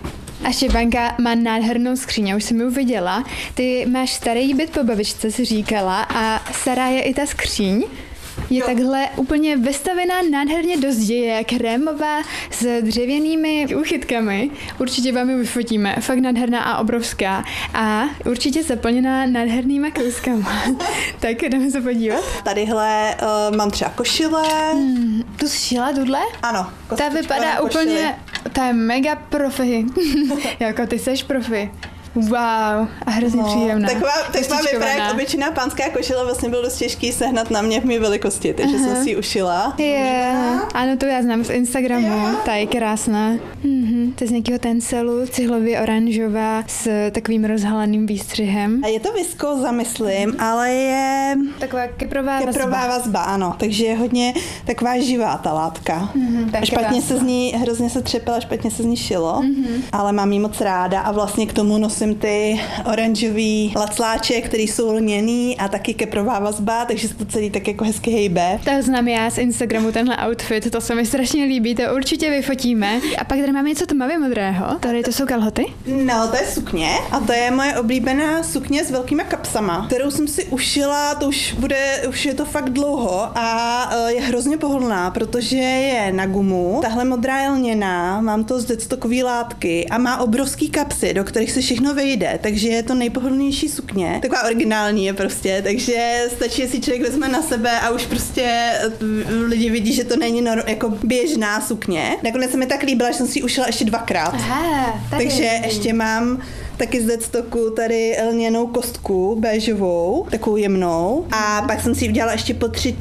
A Štěpánka má nádhernou skříň, už jsem ji viděla. Ty máš starý byt po babičce, si říkala, a stará je i ta skříň. Je takhle úplně vestavená nádherně do zdi, je krémová s dřevěnými úchytkami. Určitě vám ji vyfotíme. Fakt nádherná a obrovská. A určitě zaplněná nádhernýma kouskama. Tak jdeme se podívat. Tadyhle mám třeba košile. Tu jsi šila tuhle? Ano. Ta vypadá úplně, ta je mega profi. Jako ty seš profi. Wow, a hrozně příjemná. Taková vypadá jak obyčejná pánská košile, vlastně byl dost těžký sehnat na mě v mé velikosti, takže jsem si ji ušila. Ano, to já znám z Instagramu, ta je krásná. To je z nějakého tencelu, cihlově oranžová s takovým rozhaleným výstřihem. A je to viskóza, myslím, ale je taková keprová vazba, ano, takže je hodně taková živá ta látka. Špatně se z ní, hrozně se třepela, špatně se z ní šilo, ale mám ji moc ráda a vlastně k tomu nosím ty oranžový lacláče, který jsou lněný a taky keprová vazba, takže se to celý tak jako hezky hejbe. To znám já z Instagramu, tenhle outfit, to se mi strašně líbí, to určitě vyfotíme. A pak tady máme něco tmavě modrého. Tady to jsou kalhoty? No, to je sukně a to je moje oblíbená sukně s velkýma kapsama, kterou jsem si ušila, to už je to fakt dlouho a je hrozně pohodlná, protože je na gumu. Tahle modrá je lněná, mám to z deadstockový látky a má obrovský kapsy, do kterých se všechno vejde, takže je to nejpohodlnější sukně. Taková originální je prostě, takže stačí, jestli člověk vezme na sebe a už prostě lidi vidí, že to není jako běžná sukně. Nakonec se mi tak líbila, že jsem si ji ušila ještě 2krát. Aha, takže ještě mám taky z deadstocku tady lněnou kostku béžovou, takovou jemnou a pak jsem si ji udělala ještě po 3.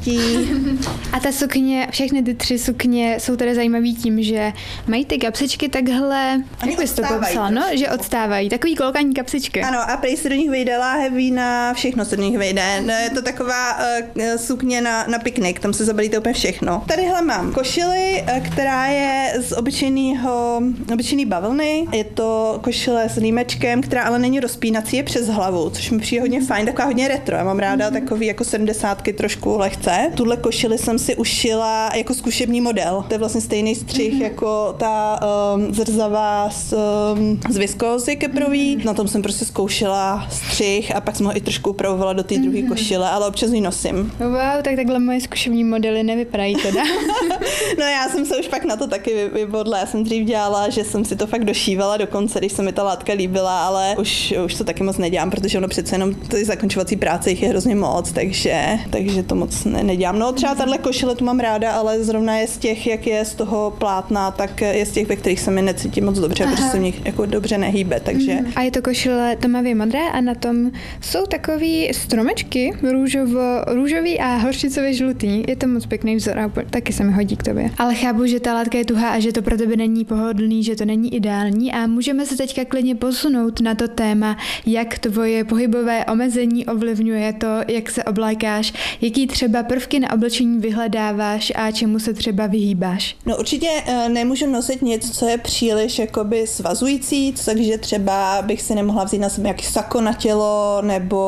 A ta sukně, všechny ty 3 sukně jsou tady zajímavý tím, že mají ty kapsičky takhle, jak bys to popsala, no? Že odstávají, takový kolkaní kapsičky. Ano, a prej se do nich vejde láheví, na všechno se do nich vejde. No, je to taková sukně na piknik, tam se zabalíte úplně všechno. Tadyhle mám košili, která je z obyčejný bavlny. Je to košile s límečkem, která ale není rozpínací, je přes hlavu, což mi přijde hodně fajn, taková hodně retro. Já mám ráda takový jako 70ky trošku lehce. Tuhle košili jsem si ušila jako zkušební model. To je vlastně stejný střih jako ta zrzavá z viskózy keprový. Na tom jsem prostě zkoušela střih a pak jsem ho i trošku upravovala do té druhé košile, ale občas ji nosím. Wow, tak takhle moje zkušební modely nevypadají teda. No já jsem se už pak na to taky vybodla. Já jsem dřív dělala, že jsem si to fakt došívala dokonce, když se mi ta látka líbila, ale už to taky moc nedělám, protože ono přece jenom ty zakončovací práce jich je hrozně moc, takže to moc nedělám. No třeba tahle košile tu mám ráda, ale zrovna je z těch, jak je z toho plátna, tak je z těch, ve kterých se mi necítím moc dobře, protože se v nich jako dobře nehýbe, takže. A je to košile tmavě modré a na tom jsou takový stromečky růžový a hořčicově žlutý. Je to moc pěkný vzor a taky se mi hodí k tobě. Ale chápu, že ta látka je tuhá a že to pro tebe není pohodlný, že to není ideální a můžeme se teďka klidně posunout na to téma, jak tvoje pohybové omezení ovlivňuje to, jak se oblékáš, jaký třeba prvky na oblečení vyhledáváš a čemu se třeba vyhýbáš. No určitě nemůžu nosit nic, co je příliš jakoby svazující, takže třeba bych si nemohla vzít na sebe nějaký sako na tělo, nebo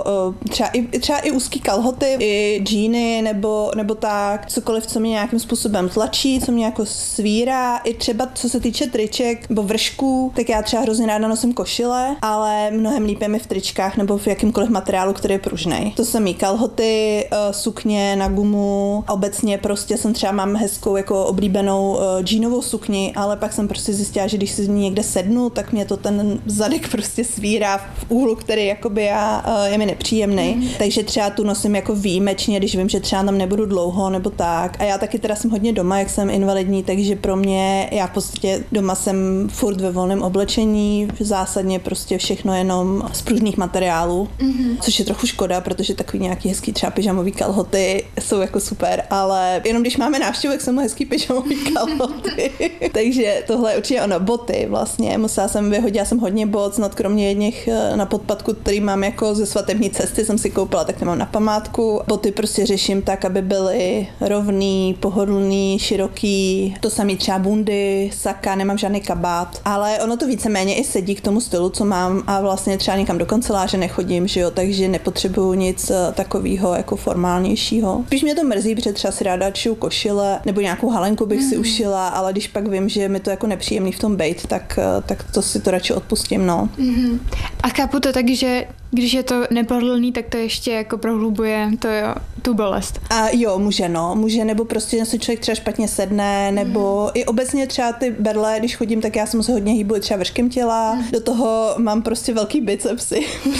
třeba i úzký kalhoty, i džíny, nebo tak, cokoliv, co mě nějakým způsobem tlačí, co mě jako svírá, i třeba co se týče triček nebo vršků, tak já třeba hrozně ráda nosím košile, ale mnohem líp je mi v tričkách nebo v jakýmkoliv materiálu, který je pružnej. To jsem jí kalhoty, sukně na gumu, obecně prostě jsem třeba mám hezkou jako oblíbenou džínovou sukni, ale pak jsem prostě zjistila, že když si z ní někde sednu, tak mě to ten zadek prostě svírá v úhlu, který jakoby je mi nepříjemný. Takže třeba tu nosím jako výjimečně, když vím, že třeba tam nebudu dlouho nebo tak. A já taky teda jsem hodně doma, jak jsem invalidní, takže pro mě, já v podstatě doma jsem furt ve volném oblečení, zásadně prostě všechno jenom z pružných materiálů, což je trochu škoda, protože takový nějaký hezký třeba pyžamový kalhoty jsou jako super, ale jenom když máme návštěvu, jak jsem hezký pyžamový kalhoty. Takže tohle je určitě ono, boty vlastně, vyhodila jsem hodně bot, snad kromě jedných na podpadku, který mám jako ze svatební cesty, jsem si koupila, tak to mám na památku. Boty prostě řeším tak, aby byly rovný, pohodlný, široký, to samý třeba bundy, saka, nemám žádný kabát, ale ono to víceméně i sedí k tomu stylu, co mám a vlastně třeba někam do kanceláře nechodím, že jo, takže nepotřebuju nic takového jako formálnějšího. Spíš mě to mrzí, protože třeba si ráda šiju košile nebo nějakou halenku bych si ušila, ale když pak vím, že mi to jako nepříjemný v tom bejt, tak to si to radši odpustím, no. A chápu to tak, že když je to nepohodlný, tak to ještě jako prohlubuje tu bolest. A jo, může, nebo prostě se člověk třeba špatně sedne, nebo i obecně třeba ty berle, když chodím, tak já jsem se hodně hýbu třeba vrškem těla, do toho mám prostě velký bicepsy,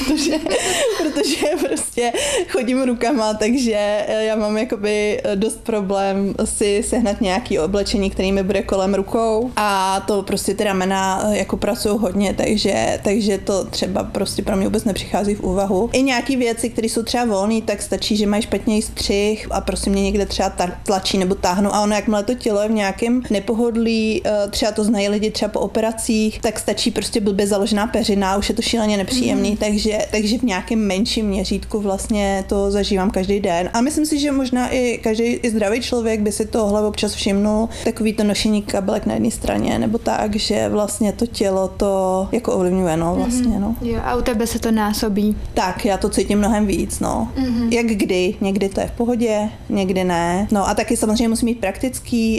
protože prostě chodím rukama, takže já mám jakoby dost problém si sehnat nějaký oblečení, který mi bude kolem rukou a to prostě ty ramena jako pracují hodně, takže to třeba prostě pro mě vůbec nepřichází v úvahu. I nějaký věci, které jsou třeba volné, tak stačí, že mají špatný střih a prostě mě někde třeba tlačí nebo táhnou a ono, jakmile to tělo je v nějakém nepohodlí, třeba to znají lidi třeba po operacích, tak stačí prostě blbě založená peřina, už je to šíleně nepříjemný, takže v nějakém menším měřítku vlastně to zažívám každý den. A myslím si, že možná i každý zdravý člověk by si tohle občas všimnul, takový to nošení kabelek na jedné straně, nebo tak, že vlastně to tělo to jako ovlivňuje, no vlastně, no. Jo, a u tebe se to násobí. Tak, já to cítím mnohem víc, no. Jak kdy, někdy to je v pohodě, někdy ne. No a taky samozřejmě musím mít praktické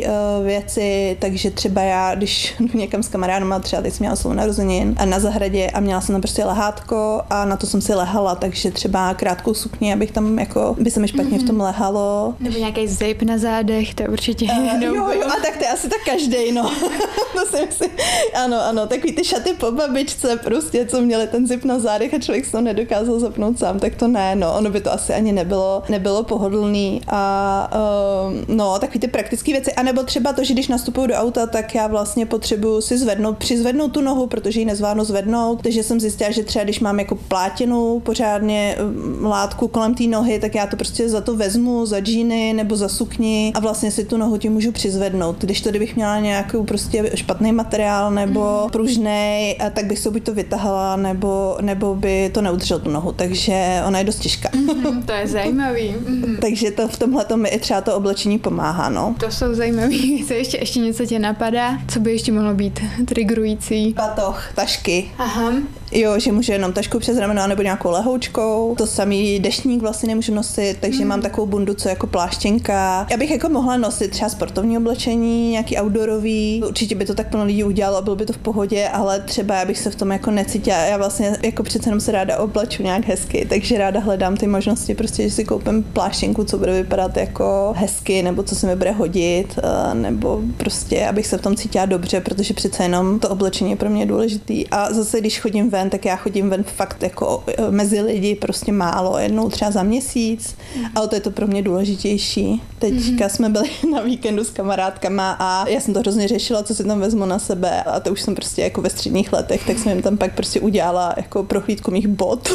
věci, takže třeba já, když jdu někam s kamarádama, třeba teď jsem měla slovo narozenin a na zahradě a měla jsem tam prostě lehátko a na to jsem si lehala, takže třeba krátkou sukni, abych tam jako, by se mi špatně v tom lehalo. Nebo nějaký zip na zádech, to určitě. Jo, a tak to je asi tak každej, no. To si myslím. Ano, takový ty šaty po babičce prostě, co měli ten zip na zádech a člověk se to nedokázal zapnout sám, tak to ne, no. Ono by to asi ani nebylo pohodlný a no, takový ty praktické věci. A nebo třeba to, že když nastupuju do auta, tak já vlastně potřebuju si přizvednout tu nohu, protože ji nezvládnu zvednout. Takže jsem zjistila, že třeba když mám jako plátěnou pořádně látku kolem té nohy, tak já to prostě za to vezmu, za džíny nebo za sukni a vlastně si tu nohu tím můžu přizvednout. Když to, kdybych měla nějakou prostě špatný materiál nebo pružnej, tak bych se buď to vytahala, nebo by to neudržel tu nohu. Takže ona je dost těžká. To je zajímavý. Takže to v tomhle mi i třeba to oblečení pomáhá, no. To jsou zajímavý. Co ještě něco tě napadá? Co by ještě mohlo být triggerující? Batoh, tašky. Aha. Jo, že můžu jenom tašku přes rameno nebo nějakou lehoučkou. To samý deštník vlastně nemůžu nosit, takže mám takovou bundu, co jako pláštěnka. Já bych jako mohla nosit třeba sportovní oblečení, nějaký outdoorový. Určitě by to tak plno lidí udělalo, bylo by to v pohodě, ale třeba já bych se v tom jako necítila. Já vlastně jako přece jenom se ráda obleču nějak hezky, takže ráda hledám ty možnosti, prostě, že si koupím pláštěnku, co bude vypadat jako hezky, nebo co se mi bude hodit, nebo prostě, abych se v tom cítila dobře, protože přece jenom to oblečení je pro mě důležitý. A zase, když chodím ven, tak já chodím ven fakt jako mezi lidi prostě málo, jednou třeba za měsíc, ale to je to pro mě důležitější. Teďka jsme byli na víkendu s kamarádkama a já jsem to hrozně řešila, co si tam vezmu na sebe a to už jsem prostě jako ve středních letech, tak jsem jim tam pak prostě udělala jako prohlídku mých bot.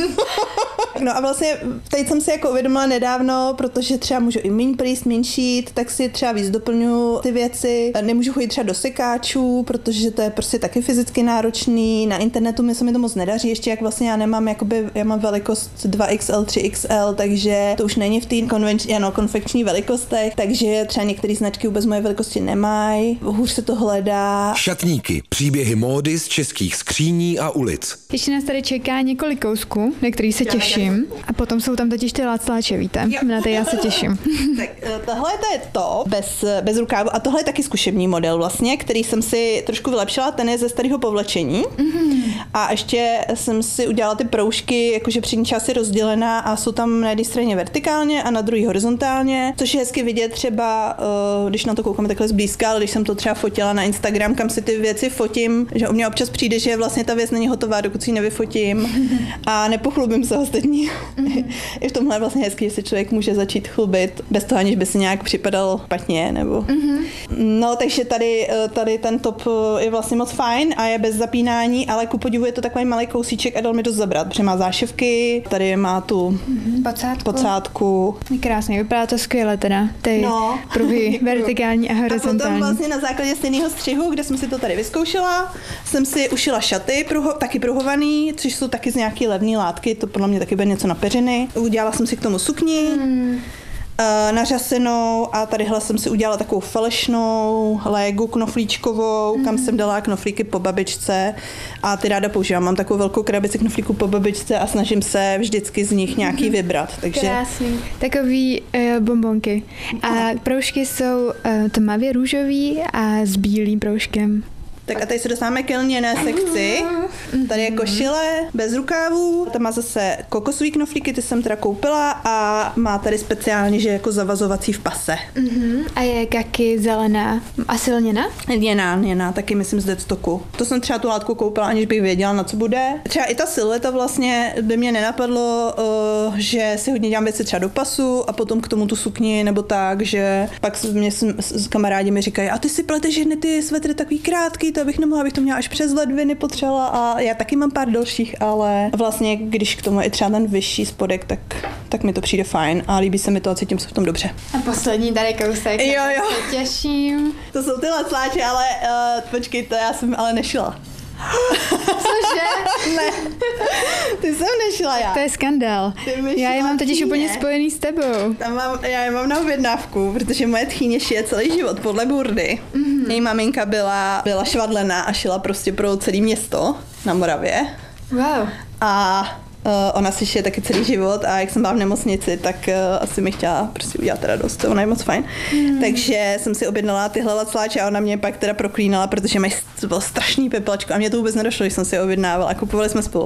No a vlastně teď jsem si jako uvědomila nedávno, protože třeba můžu i míň plíst, míň šít, tak si třeba víc doplňuji ty věci. Nemůžu chodit třeba do sekáčů, protože to je prostě taky fyzicky náročný. Na internetu mi se mi to moc nedaří, ještě jak vlastně já nemám, jakoby, já mám velikost 2XL, 3XL, takže to už není v té konfekční velikostech, takže třeba některé značky vůbec moje velikosti nemají. Hůř se to hledá. Šatníky, příběhy módy z českých skříní a ulic. Ještě nás tady čeká několik kousků, na který se těším. A potom jsou tam totiž ty lácláče, víte? Na ty já se těším. Tak tohle to je to, bez rukávu. A tohle je taky zkušební model vlastně, který jsem si trošku vylepšila. Ten je ze starého povlečení. A ještě jsem si udělala ty proužky, jakože přední část je rozdělená a jsou tam na jedné straně vertikálně a na druhé horizontálně, což je hezky vidět třeba, když na to koukáme takhle zblízka, ale když jsem to třeba fotila na Instagram, kam si ty věci fotím, že u mě občas přijde, že vlastně ta věc není hotová, dokud si ji nevyfotím a nepochlubím se ostatní. I v tomhle je vlastně hezký, že se člověk může začít chlubit bez toho, aniž by si nějak připadal špatně, nebo... No, takže tady ten top je vlastně moc fajn a je bez zapínání, ale ku podivu je to takový malý kousíček a dal mi dost zabrat, protože má zášivky, tady má tu pocátku. Krásně, vypadá to skvěle teda, ty pruhy vertikální a horizontální. A potom vlastně na základě stejného střihu, kde jsem si to tady vyzkoušela, jsem si ušila šaty, taky pruhovaný, což jsou taky z nějaký levné látky, to podle mě taky bude něco na peřiny. Udělala jsem si k tomu sukni. nařasenou a tadyhle jsem si udělala takovou falešnou légu knoflíčkovou, kam jsem dala knoflíky po babičce a ty ráda používám. Mám takovou velkou krabici knoflíků po babičce a snažím se vždycky z nich nějaký vybrat. Takže... Krásný. Takový bonbonky. A proužky jsou tmavě růžový a s bílým proužkem. Tak a tady se dostáváme k lněné sekci. Tady je košile bez rukávů. Tam má zase kokosový knoflíky, ty jsem teda koupila a má tady speciálně, že jako zavazovací v pase. A je kaky zelená. Asi lněná? Lněná, taky myslím z Deadstocku. To jsem třeba tu látku koupila, aniž bych věděla, na co bude. Třeba i ta silueta vlastně by mě nenapadlo, že si hodně dělám věci třeba do pasu a potom k tomu tu sukni nebo tak, že pak mě kamarádi mi říkají, a ty si pleteš jedny ty svetry takový krátký, to abych nemohla, abych to měla až přes ledviny potřebovala a já taky mám pár dalších, ale vlastně když k tomu je třeba ten vyšší spodek, tak mi to přijde fajn a líbí se mi to a cítím se v tom dobře. A poslední tady kousek. Jo. Se těším. To jsou ty lecláče, ale počkej, to já jsem ale nešila. Cože? Ne, ty jsem nešila já. To je skandál. Já je mám totiž úplně spojený s tebou. Já je mám na objednávku, protože moje tchýně šije celý život podle burdy. Její maminka byla švadlená a šila prostě pro celé město na Moravě. Wow. A ona si šije taky celý život a jak jsem byla v nemocnici, tak asi mi chtěla prostě udělat radost, ona je moc fajn. Takže jsem si objednala tyhle lacláče a ona mě pak teda proklínala, protože mají bylo strašný peplačko a mě to vůbec nedošlo, když jsem si je objednávala. Kupovali jsme spolu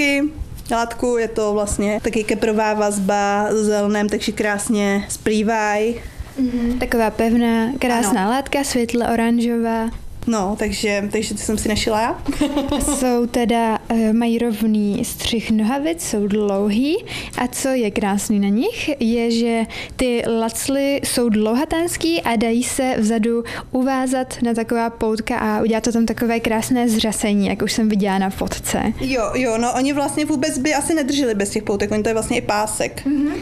látku, je to vlastně taky keprová vazba s zelenem, takže krásně splývají. Taková pevná, krásná látka, světle oranžová. No, takže ty jsem si našila já. Jsou teda, mají rovný střih nohavic, jsou dlouhý a co je krásný na nich, je, že ty lacly jsou dlouhatánský a dají se vzadu uvázat na taková poutka a udělat to tam takové krásné zřasení, jak už jsem viděla na fotce. Jo, no oni vlastně vůbec by asi nedrželi bez těch poutek, oni to je vlastně i pásek.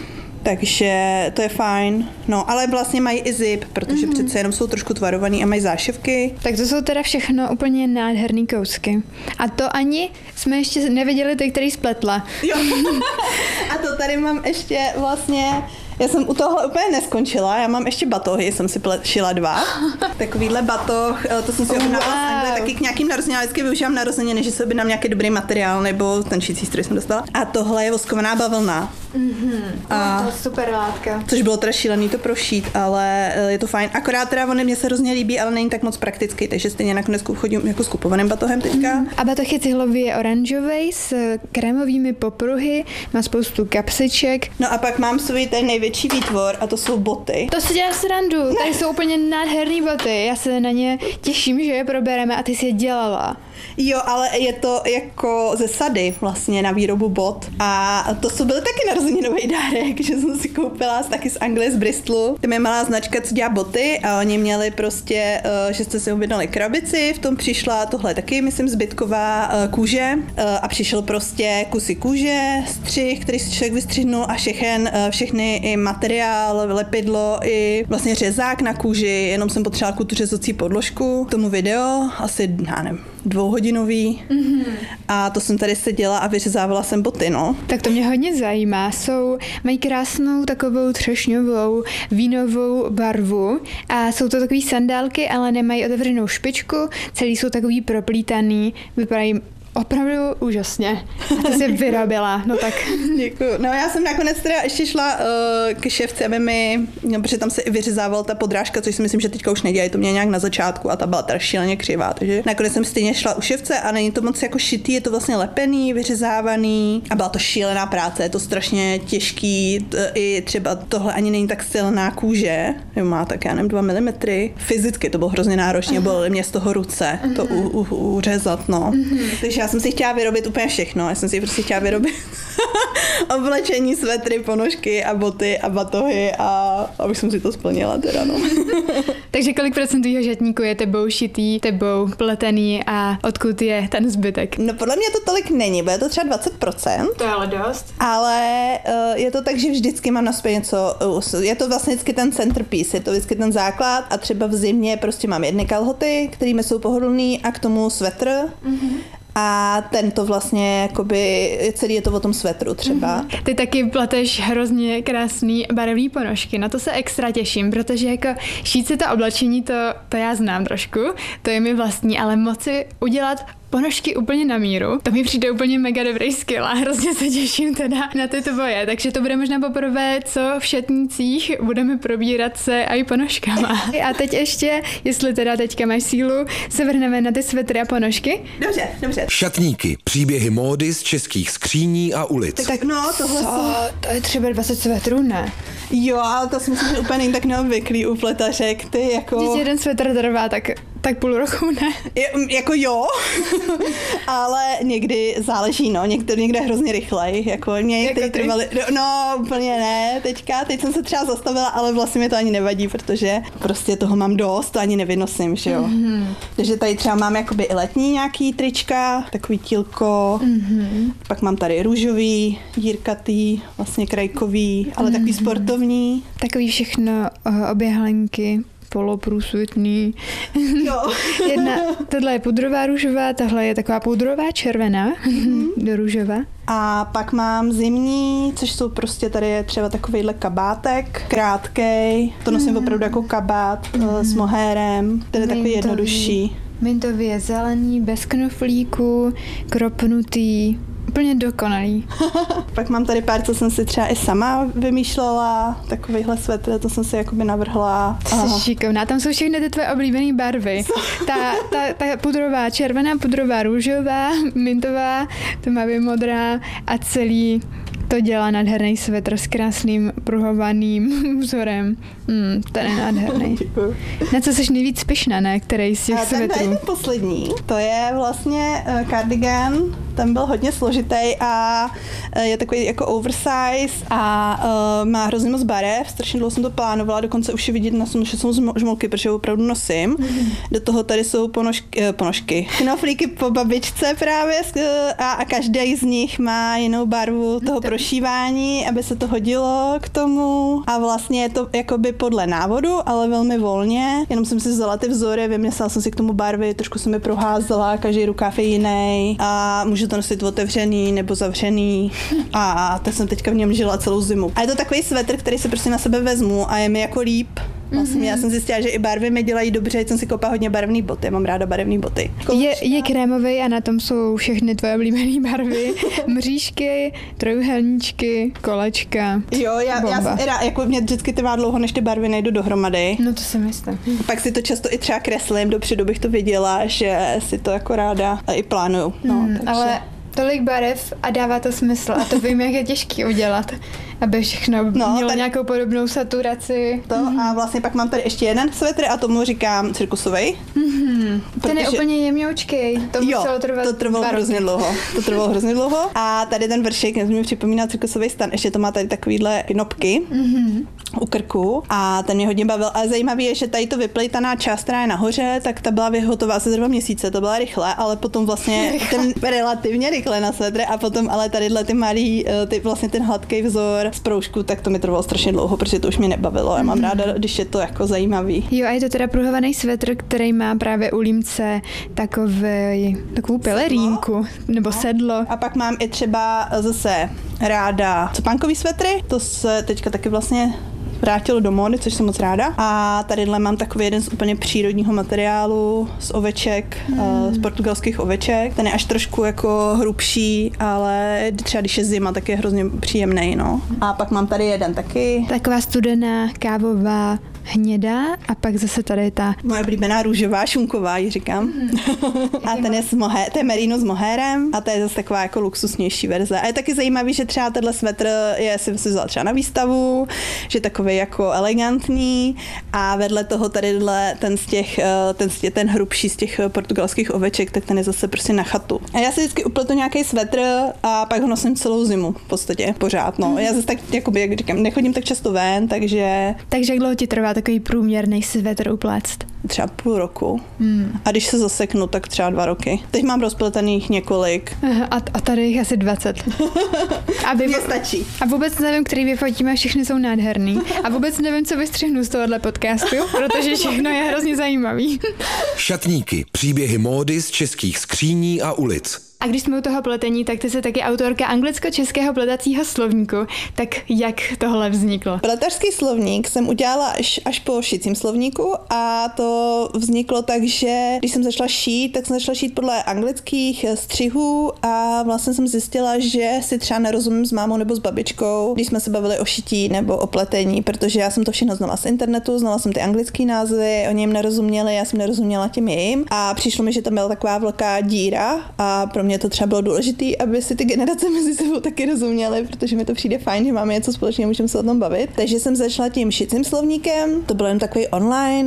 Takže to je fajn. No, ale vlastně mají i zip, protože přece jenom jsou trošku tvarovaný a mají zášivky. Tak to jsou teda všechno úplně nádherný kousky. A to ani jsme ještě neviděli ty, který spletla. Jo. A to tady mám ještě vlastně... Já jsem u tohle úplně neskončila, já mám ještě batohy, jsem si šila 2. Takovýhle batoh, to jsem si objednávala z Anglie, taky k nějakým narozeninám, vždycky využívám narozeniny, že se objednám nějaký dobrý materiál, nebo ten šící stroj jsem dostala. A tohle je voskovaná bavlna. A to je super látka. Což bylo teda šílený to prošít, ale je to fajn. Akorát teda mně se hrozně líbí, ale není tak moc praktický, takže stejně nakonec chodím jako s kupovaným batohem teďka. A batoh je cihlový oranžový s krémovými popruhy, má spoustu kapsiček. No a pak mám svůj ten největší výtvor a to jsou boty. To si dělá srandu, tady jsou úplně nádherný boty, já se na ně těším, že je probereme a ty jsi je dělala. Jo, ale je to jako ze sady vlastně na výrobu bot a to byl taky narozeninový dárek, že jsem si koupila taky z Anglie, z Bristolu. Tam je malá značka, co dělá boty a oni měli prostě, že jste si objednali krabici, v tom přišla tohle taky, myslím, zbytková kůže a přišel prostě kusy kůže, střih, který si člověk vystřihnul a všechny i materiál, lepidlo i vlastně řezák na kůži, jenom jsem potřebovala tu řezací podložku, k tomu video, asi, já nevím, 2hodinový a to jsem tady seděla a vyřezávala jsem boty, no. Tak to mě hodně zajímá. Mají krásnou takovou třešňovou vínovou barvu a jsou to takový sandálky, ale nemají otevřenou špičku, celý jsou takový proplítaný, vypadají opravdu úžasně. A ty jsi vyrobila, no tak. Děkuju. No já jsem nakonec teda ještě šla ke šéfce, aby protože tam se i vyřezávala ta podrážka, což si myslím, že teďka už nedělají, to mě nějak na začátku a ta byla teda šíleně křivá, takže nakonec jsem stejně šla u šéfce a není to moc jako šitý, je to vlastně lepený, vyřezávaný a byla to šílená práce, je to strašně těžký, i třeba tohle ani není tak silná kůže, má tak já nevím 2 mm, fyzicky to bylo hrozně náročné, bolely mě z toho ruce, to uřezat, no. Takže já jsem si chtěla vyrobit úplně všechno. Já jsem si prostě chtěla vyrobit oblečení, svetry, ponožky a boty a batohy a už jsem si to splnila teda, no. Takže kolik procent tvýho žatníku je tebou šitý, tebou pletený a odkud je ten zbytek? No podle mě to tolik není, bude to třeba 20%. To je ale dost. Ale je to tak, že vždycky mám na sobě něco, je to vlastně vždycky ten centerpiece, je to vždycky ten základ a třeba v zimě prostě mám jedny kalhoty, kterými jsou pohodlný a k tomu svetr. a ten to vlastně jakoby, celý je to o tom svetru třeba. Ty taky pleteš hrozně krásný barevný ponožky, na to se extra těším, protože jako šít si to oblečení, to já znám trošku, to je mi vlastní, ale moci udělat ponožky úplně na míru, to mi přijde úplně mega dobrý skill a hrozně se těším teda na ty tvoje, takže to bude možná poprvé, co v šatnících budeme probírat se i ponožkama. A teď ještě, jestli teda teďka máš sílu, se vrhneme na ty svetry a ponožky. Dobře. Šatníky, příběhy módy z českých skříní a ulic. Tak no, tohle to je třeba 20 svetrů, ne? Jo, ale to si myslím, že úplně není tak neobvyklý u pletařek, ty jako... Když jeden svetr trvá, tak půl roku, ne? Jako jo, ale někdy záleží, no, někde hrozně rychlej, jako některý trvaly, no úplně ne, teď jsem se třeba zastavila, ale vlastně mi to ani nevadí, protože prostě toho mám dost, to ani nevynosím, že jo. Takže tady třeba mám jakoby i letní nějaký trička, takový tílko, pak mám tady růžový, dírkatý, vlastně krajkový, ale takový sportovní. Takový všechno oběhlenky. Poloprůsvitný. Jo. Tohle je pudrová růžová, tahle je taková pudrová červená do růžová. A pak mám zimní, což jsou prostě tady je třeba takovejhle kabátek, krátkej, to nosím opravdu jako kabát s mohérem, ten je takový jednodušší. Mintově zelený, bez knoflíku, kropnutý, úplně dokonalý. Pak mám tady pár, co jsem si třeba i sama vymýšlela, takovýhle svetr, to jsem si jakoby navrhla. Jsi šikovná, tam jsou všechny ty tvoje oblíbené barvy. Ta pudrová červená, pudrová růžová, mintová, tmavě modrá a celý to dělá nádherný svetr s krásným pruhovaným vzorem. Ten je nádherný. Na co jsi nejvíc pyšná, ne? Který z těch svetrů? Ten poslední, to je vlastně cardigan, ten byl hodně složitý a je takový jako oversize a má hrozně moc barev, strašně dlouho jsem to plánovala, dokonce už je vidět na tom, že jsou žmolky, protože ho opravdu nosím. Do toho tady jsou ponožky. Knoflíky po babičce právě a každý z nich má jinou barvu toho prošívání, aby se to hodilo k tomu a vlastně je to jakoby podle návodu, ale velmi volně, jenom jsem si vzala ty vzory, vymyslela jsem si k tomu barvy, trošku jsem je proházela, každý rukáv je jiný a můžu to nosit otevřený nebo zavřený a tak jsem teďka v něm žila celou zimu. A je to takový svetr, který se prostě na sebe vezmu a je mi jako líp. Vlastně já jsem zjistila, že i barvy mi dělají dobře, jsem si koupila hodně barevný boty, mám ráda barevný boty. Je krémový a na tom jsou všechny tvoje oblíbené barvy. Mřížky, trojuhelníčky, kolečka. Jo, já jsem jako mě vždycky trvá dlouho, než ty barvy nejdu dohromady. No to si myslím. Pak si to často i třeba kreslím, dopředu bych to věděla, že si to jako ráda i plánuju. No, ale tolik barev a dává to smysl a to vím, jak je těžký udělat, aby všechno mělo nějakou podobnou saturaci. A vlastně pak mám tady ještě jeden svetr a tomu říkám cirkusovej. Ten je úplně jemňoučkej. To trvalo hrozně dlouho. A tady ten vršek mi připomíná cirkusový stan. Ještě to má tady takovýhle knopky u krku a ten mě hodně bavil. A zajímavé je, že tady to vyplejtaná část, která je nahoře, tak ta byla vyhotová asi za 2 měsíce, to byla rychle, ale potom vlastně ten relativně rychle na svetr a potom ale tadyhle ty malý, vlastně ten hladký vzor z proužku, tak to mi trvalo strašně dlouho, protože to už mě nebavilo. Já mám ráda, když je to jako zajímavý. Jo, a je to teda pruhovaný svetr, který má právě u límce takovou pelerínku nebo sedlo. A pak mám i třeba zase ráda copánkový svetry, to se teďka taky vlastně vrátilo do módy, což jsem moc ráda. A tadyhle mám takový jeden z úplně přírodního materiálu, z oveček, z portugalských oveček. Ten je až trošku jako hrubší, ale třeba když je zima, tak je hrozně příjemný, no. A pak mám tady jeden taky. Taková studená, kávová, hnědá a pak zase tady ta... Moje oblíbená růžová, šunková, ji říkám. A ten je to je merino s mohérem a to je zase taková jako luxusnější verze. A je taky zajímavý, že třeba tenhle svetr si vzala třeba na výstavu, že je takový jako elegantní a vedle toho tadyhle ten hrubší z těch portugalských oveček, tak ten je zase prostě na chatu. A já si vždycky upletu nějaký svetr a pak ho nosím celou zimu v podstatě pořád, no. Já zase tak, jakoby, jak říkám, nechodím tak často ven, takže... Takže jak dlouho ti trvá takový průměrný svetr upléct? Třeba půl roku. A když se zaseknu, tak třeba 2 roky. Teď mám rozpletených několik. A tady jich asi 20. Mně stačí. A vůbec nevím, který vyfotíme, všechny jsou nádherný. A vůbec nevím, co vystřihnu z tohohle podcastu, protože všechno je hrozně zajímavý. Šatníky, příběhy módy z českých skříní a ulic. A když jsme u toho pletení, tak ty jsi taky autorka anglicko-českého pletacího slovníku. Tak jak tohle vzniklo? Pletařský slovník jsem udělala až po šicím slovníku a to vzniklo tak, že když jsem začala šít, tak jsem začala šít podle anglických střihů a vlastně jsem zjistila, že si třeba nerozumím s mámou nebo s babičkou, když jsme se bavili o šití nebo o pletení, protože já jsem to všechno znala z internetu, znala jsem ty anglické názvy, oni jim nerozuměli, já jsem nerozuměla těm jejím a přišlo mi, že tam byla taková velká díra a pro mě to třeba bylo důležité, aby si ty generace mezi sebou taky rozuměly, protože mi to přijde fajn, že máme něco společného, můžeme se o tom bavit. Takže jsem začala tím šicím slovníkem, to bylo jen takový online,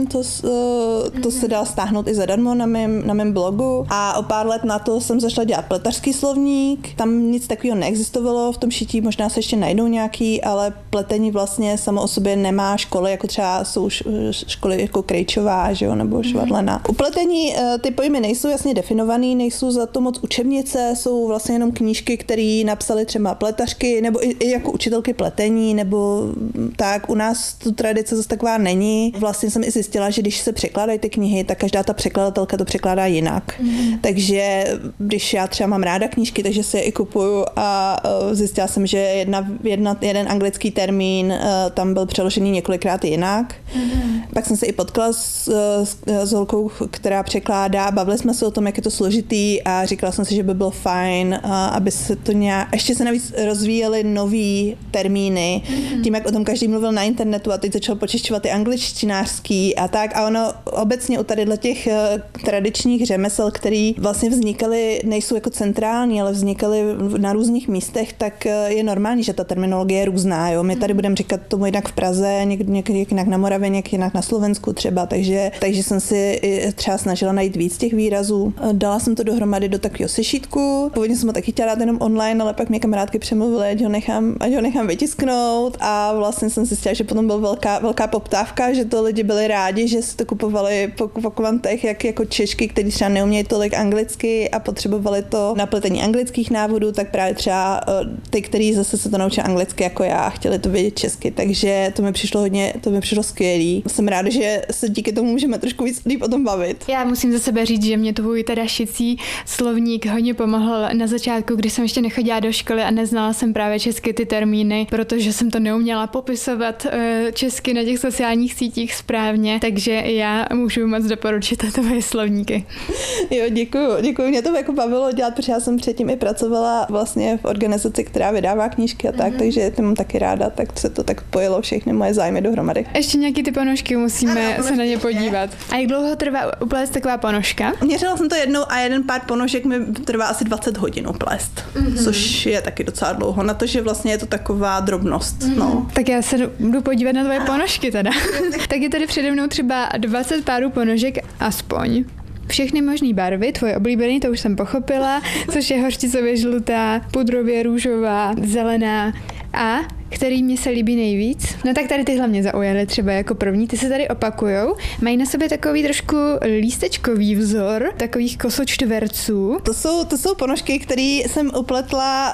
to se dá stáhnout i zadarmo na mém blogu a o pár let na to jsem začala dělat pletařský slovník, tam nic takového neexistovalo v tom šití, možná se ještě najdou nějaký, ale pletení vlastně samo o sobě nemá školy, jako třeba jsou školy jako Krejčová, že jo, nebo Švadlena. U pletení ty pojmy nejsou jasně definovaný, nejsou za to moc učebnice, jsou vlastně jenom knížky, které napsaly třeba pletařky, nebo i jako učitelky pletení, nebo tak. U nás tu tradice zase taková není. Vlastně jsem i zjistila, že když se překládají ty knihy, tak každá ta překladatelka to překládá jinak. Takže když já třeba mám ráda knížky, takže si je i kupuju a zjistila jsem, že jeden anglický termín tam byl přeložený několikrát jinak. Pak jsem se i potkala s holkou, která překládá, bavili jsme se o tom, jak je to složitý a říkala jsem si, že by bylo fajn, aby se to nějak, ještě se navíc rozvíjely nový termíny, tím, jak o tom každý mluvil na internetu a teď začal počešťovat ty angličtinářský a tak a ono obecně u tadyhle těch tradičních řemesel, který vlastně vznikaly, nejsou jako centrální, ale vznikaly na různých místech, tak je normální, že ta terminologie je různá, jo. My tady budeme říkat tomu jinak v Praze, někdy jinak na Moravě, někdy jinak na Slovensku třeba, takže jsem si třeba snažila najít víc těch výrazů. Dala jsem to dohromady do takového sešítku. Původně jsem ho taky chtěla dát jenom online, ale pak mě kamarádky přemluvily, ať ho nechám vytisknout a vlastně jsem zjistila, že potom byla velká poptávka, že to lidi byli rádi, že si to kupovali po kvantech, jako Češky, kteří třeba neumějí tolik anglicky a potřebovali to na pletení anglických návodů, tak právě třeba ty, kteří zase se to naučili anglicky jako já a chtěli to vědět česky, takže to mi přišlo skvělý. Jsem ráda, že se díky tomu můžeme trošku víc líp o tom bavit. Já musím za sebe říct, že mě tvůj teda šicí slovník hodně pomohl na začátku, kdy jsem ještě nechodila do školy a neznala jsem právě česky ty termíny, protože jsem to neuměla popisovat česky na těch sociálních sítích správně, takže já můžu moc doporučit tvoje slovníky. Jo, děkuju. Mě to jako bavilo dělat, protože já jsem předtím i pracovala vlastně v organizaci, která vydává knížky a tak, takže to mám taky ráda, tak se to tak pojilo všechny moje zájmy dohromady. Ještě nějaký ty ponožky musíme se na ně podívat. A jak dlouho trvá uplést taková ponožka? Měřila jsem to jednou a jeden pár ponožek mi trvá asi 20 hodin uplést, což je taky docela dlouho, na to, že vlastně je to taková drobnost. No. Tak já se jdu podívat na tvoje ponožky teda. Tak je tady přede mnou třeba 20 párů ponožek aspoň. Všechny možný barvy, tvoje oblíbený, to už jsem pochopila, což je hořčicově žlutá, pudrově růžová, zelená a který mě se líbí nejvíc. No tak tady tyhle mě zaujaly třeba jako první, ty se tady opakujou. Mají na sobě takový trošku lístečkový vzor, takových kosočtverců. To jsou ponožky, které jsem upletla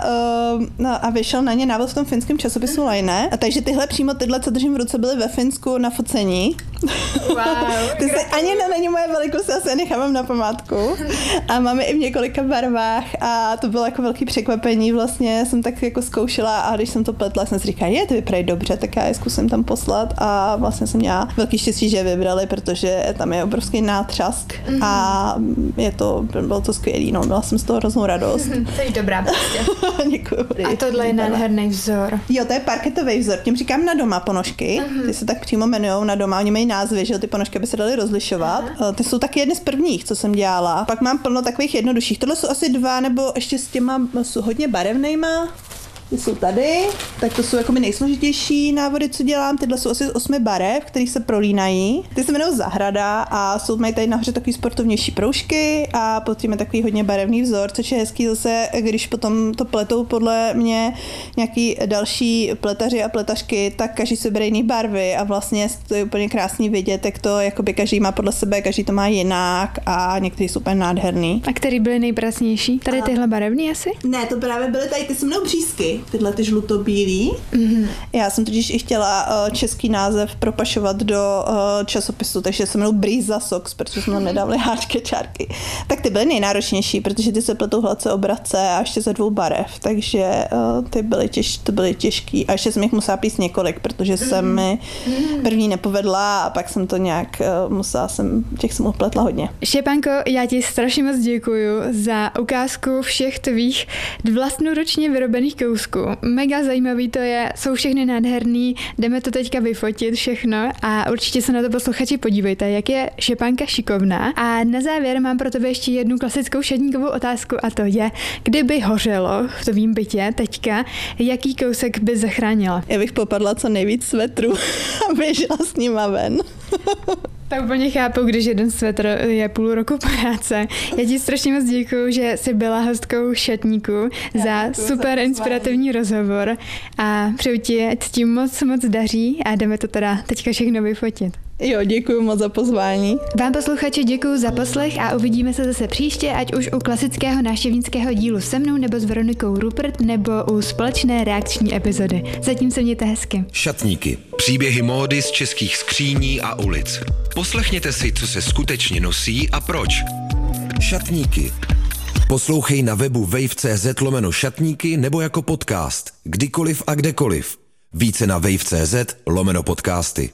a vyšel na ně návod v tom finském časopisu Laine. A takže tyhle, co držím v ruce, byly ve Finsku na focení. Wow. Ty se ani není moje velikost, já se nechám na památku. A máme i v několika barvách a to bylo jako velký překvapení. Vlastně jsem tak jako zkoušela a když jsem to pletla, jsem si říkala, ty vypadají dobře, tak já je zkusím tam poslat a vlastně jsem měla velký štěstí, že je vybrali, protože tam je obrovský nátřask a bylo to skvělý, no, měla jsem z toho hroznou radost. Jsi dobrá prostě. Děkuju. A tohle je nádherný vzor. Jo, to je parketový vzor, tím říkám na doma ponožky, ty se tak přímo jmenujou na doma, oni mají názvy, že ty ponožky by se daly rozlišovat. Ty jsou taky jedny z prvních, co jsem dělala. Pak mám plno takových jednodušších. Tohle jsou asi 2 nebo ještě s těma jsou hodně barevnejma. Ty jsou tady, tak to jsou jakoby nejsložitější návody, co dělám. Tyhle jsou asi 8 barev, které se prolínají. Ty se jmenují Zahrada a mají tady nahoře takový sportovnější proužky a potom je takový hodně barevný vzor, což je hezký zase, když potom to pletou podle mě nějaký další pletaři a pletařky, tak každý si bere jiný barvy a vlastně to je úplně krásný vidět, jak to jakoby každý má podle sebe, každý to má jinak a některý jsou úplně nádherný. A který byly nejpracnější? Tady tyhle barevný asi? Ne, to právě byly tady, ty se mnou břízky. tyhle ty žlutobílý. Já jsem totiž i chtěla český název propašovat do časopisu, takže se jmenuji Brýza Socks, protože jsme tam nedávali háčky, čárky. Tak ty byly nejnáročnější, protože ty se pletou hladce obrace a ještě ze 2 barev, takže ty byly těžký. A ještě jsem jich musela píst několik, protože jsem mi první nepovedla a pak jsem to nějak těch jsem upletla hodně. Štěpánko, já ti strašně moc děkuju za ukázku všech tvých vlastnoručně vyrobených kousků. Mega zajímavý to je, jsou všechny nádherný, jdeme to teďka vyfotit všechno a určitě se na to posluchači podívejte, jak je Štěpánka šikovná. A na závěr mám pro tebe ještě jednu klasickou šatníkovou otázku a to je, kdyby hořelo v tvým bytě teďka, jaký kousek by zachránila? Já bych popadla co nejvíc svetrů a běžela s nima ven. Tak úplně chápu, když jeden svetr je půl roku práce. Já ti strašně moc děkuju, že jsi byla hostkou Šatníku za super inspirativní rozhovor a přeju ti, ať s tím moc daří a jdeme to teda teďka všechno vyfotit. Jo, děkuju moc za pozvání. Vám posluchači děkuju za poslech a uvidíme se zase příště, ať už u klasického návštěvnického dílu se mnou nebo s Veronikou Rupert nebo u společné reakční epizody. Zatím se mějte hezky. Šatníky. Příběhy módy z českých skříní a ulic. Poslechněte si, co se skutečně nosí a proč. Šatníky. Poslouchej na webu wave.cz/šatníky nebo jako podcast. Kdykoliv a kdekoliv. Více na wave.cz/podcasty.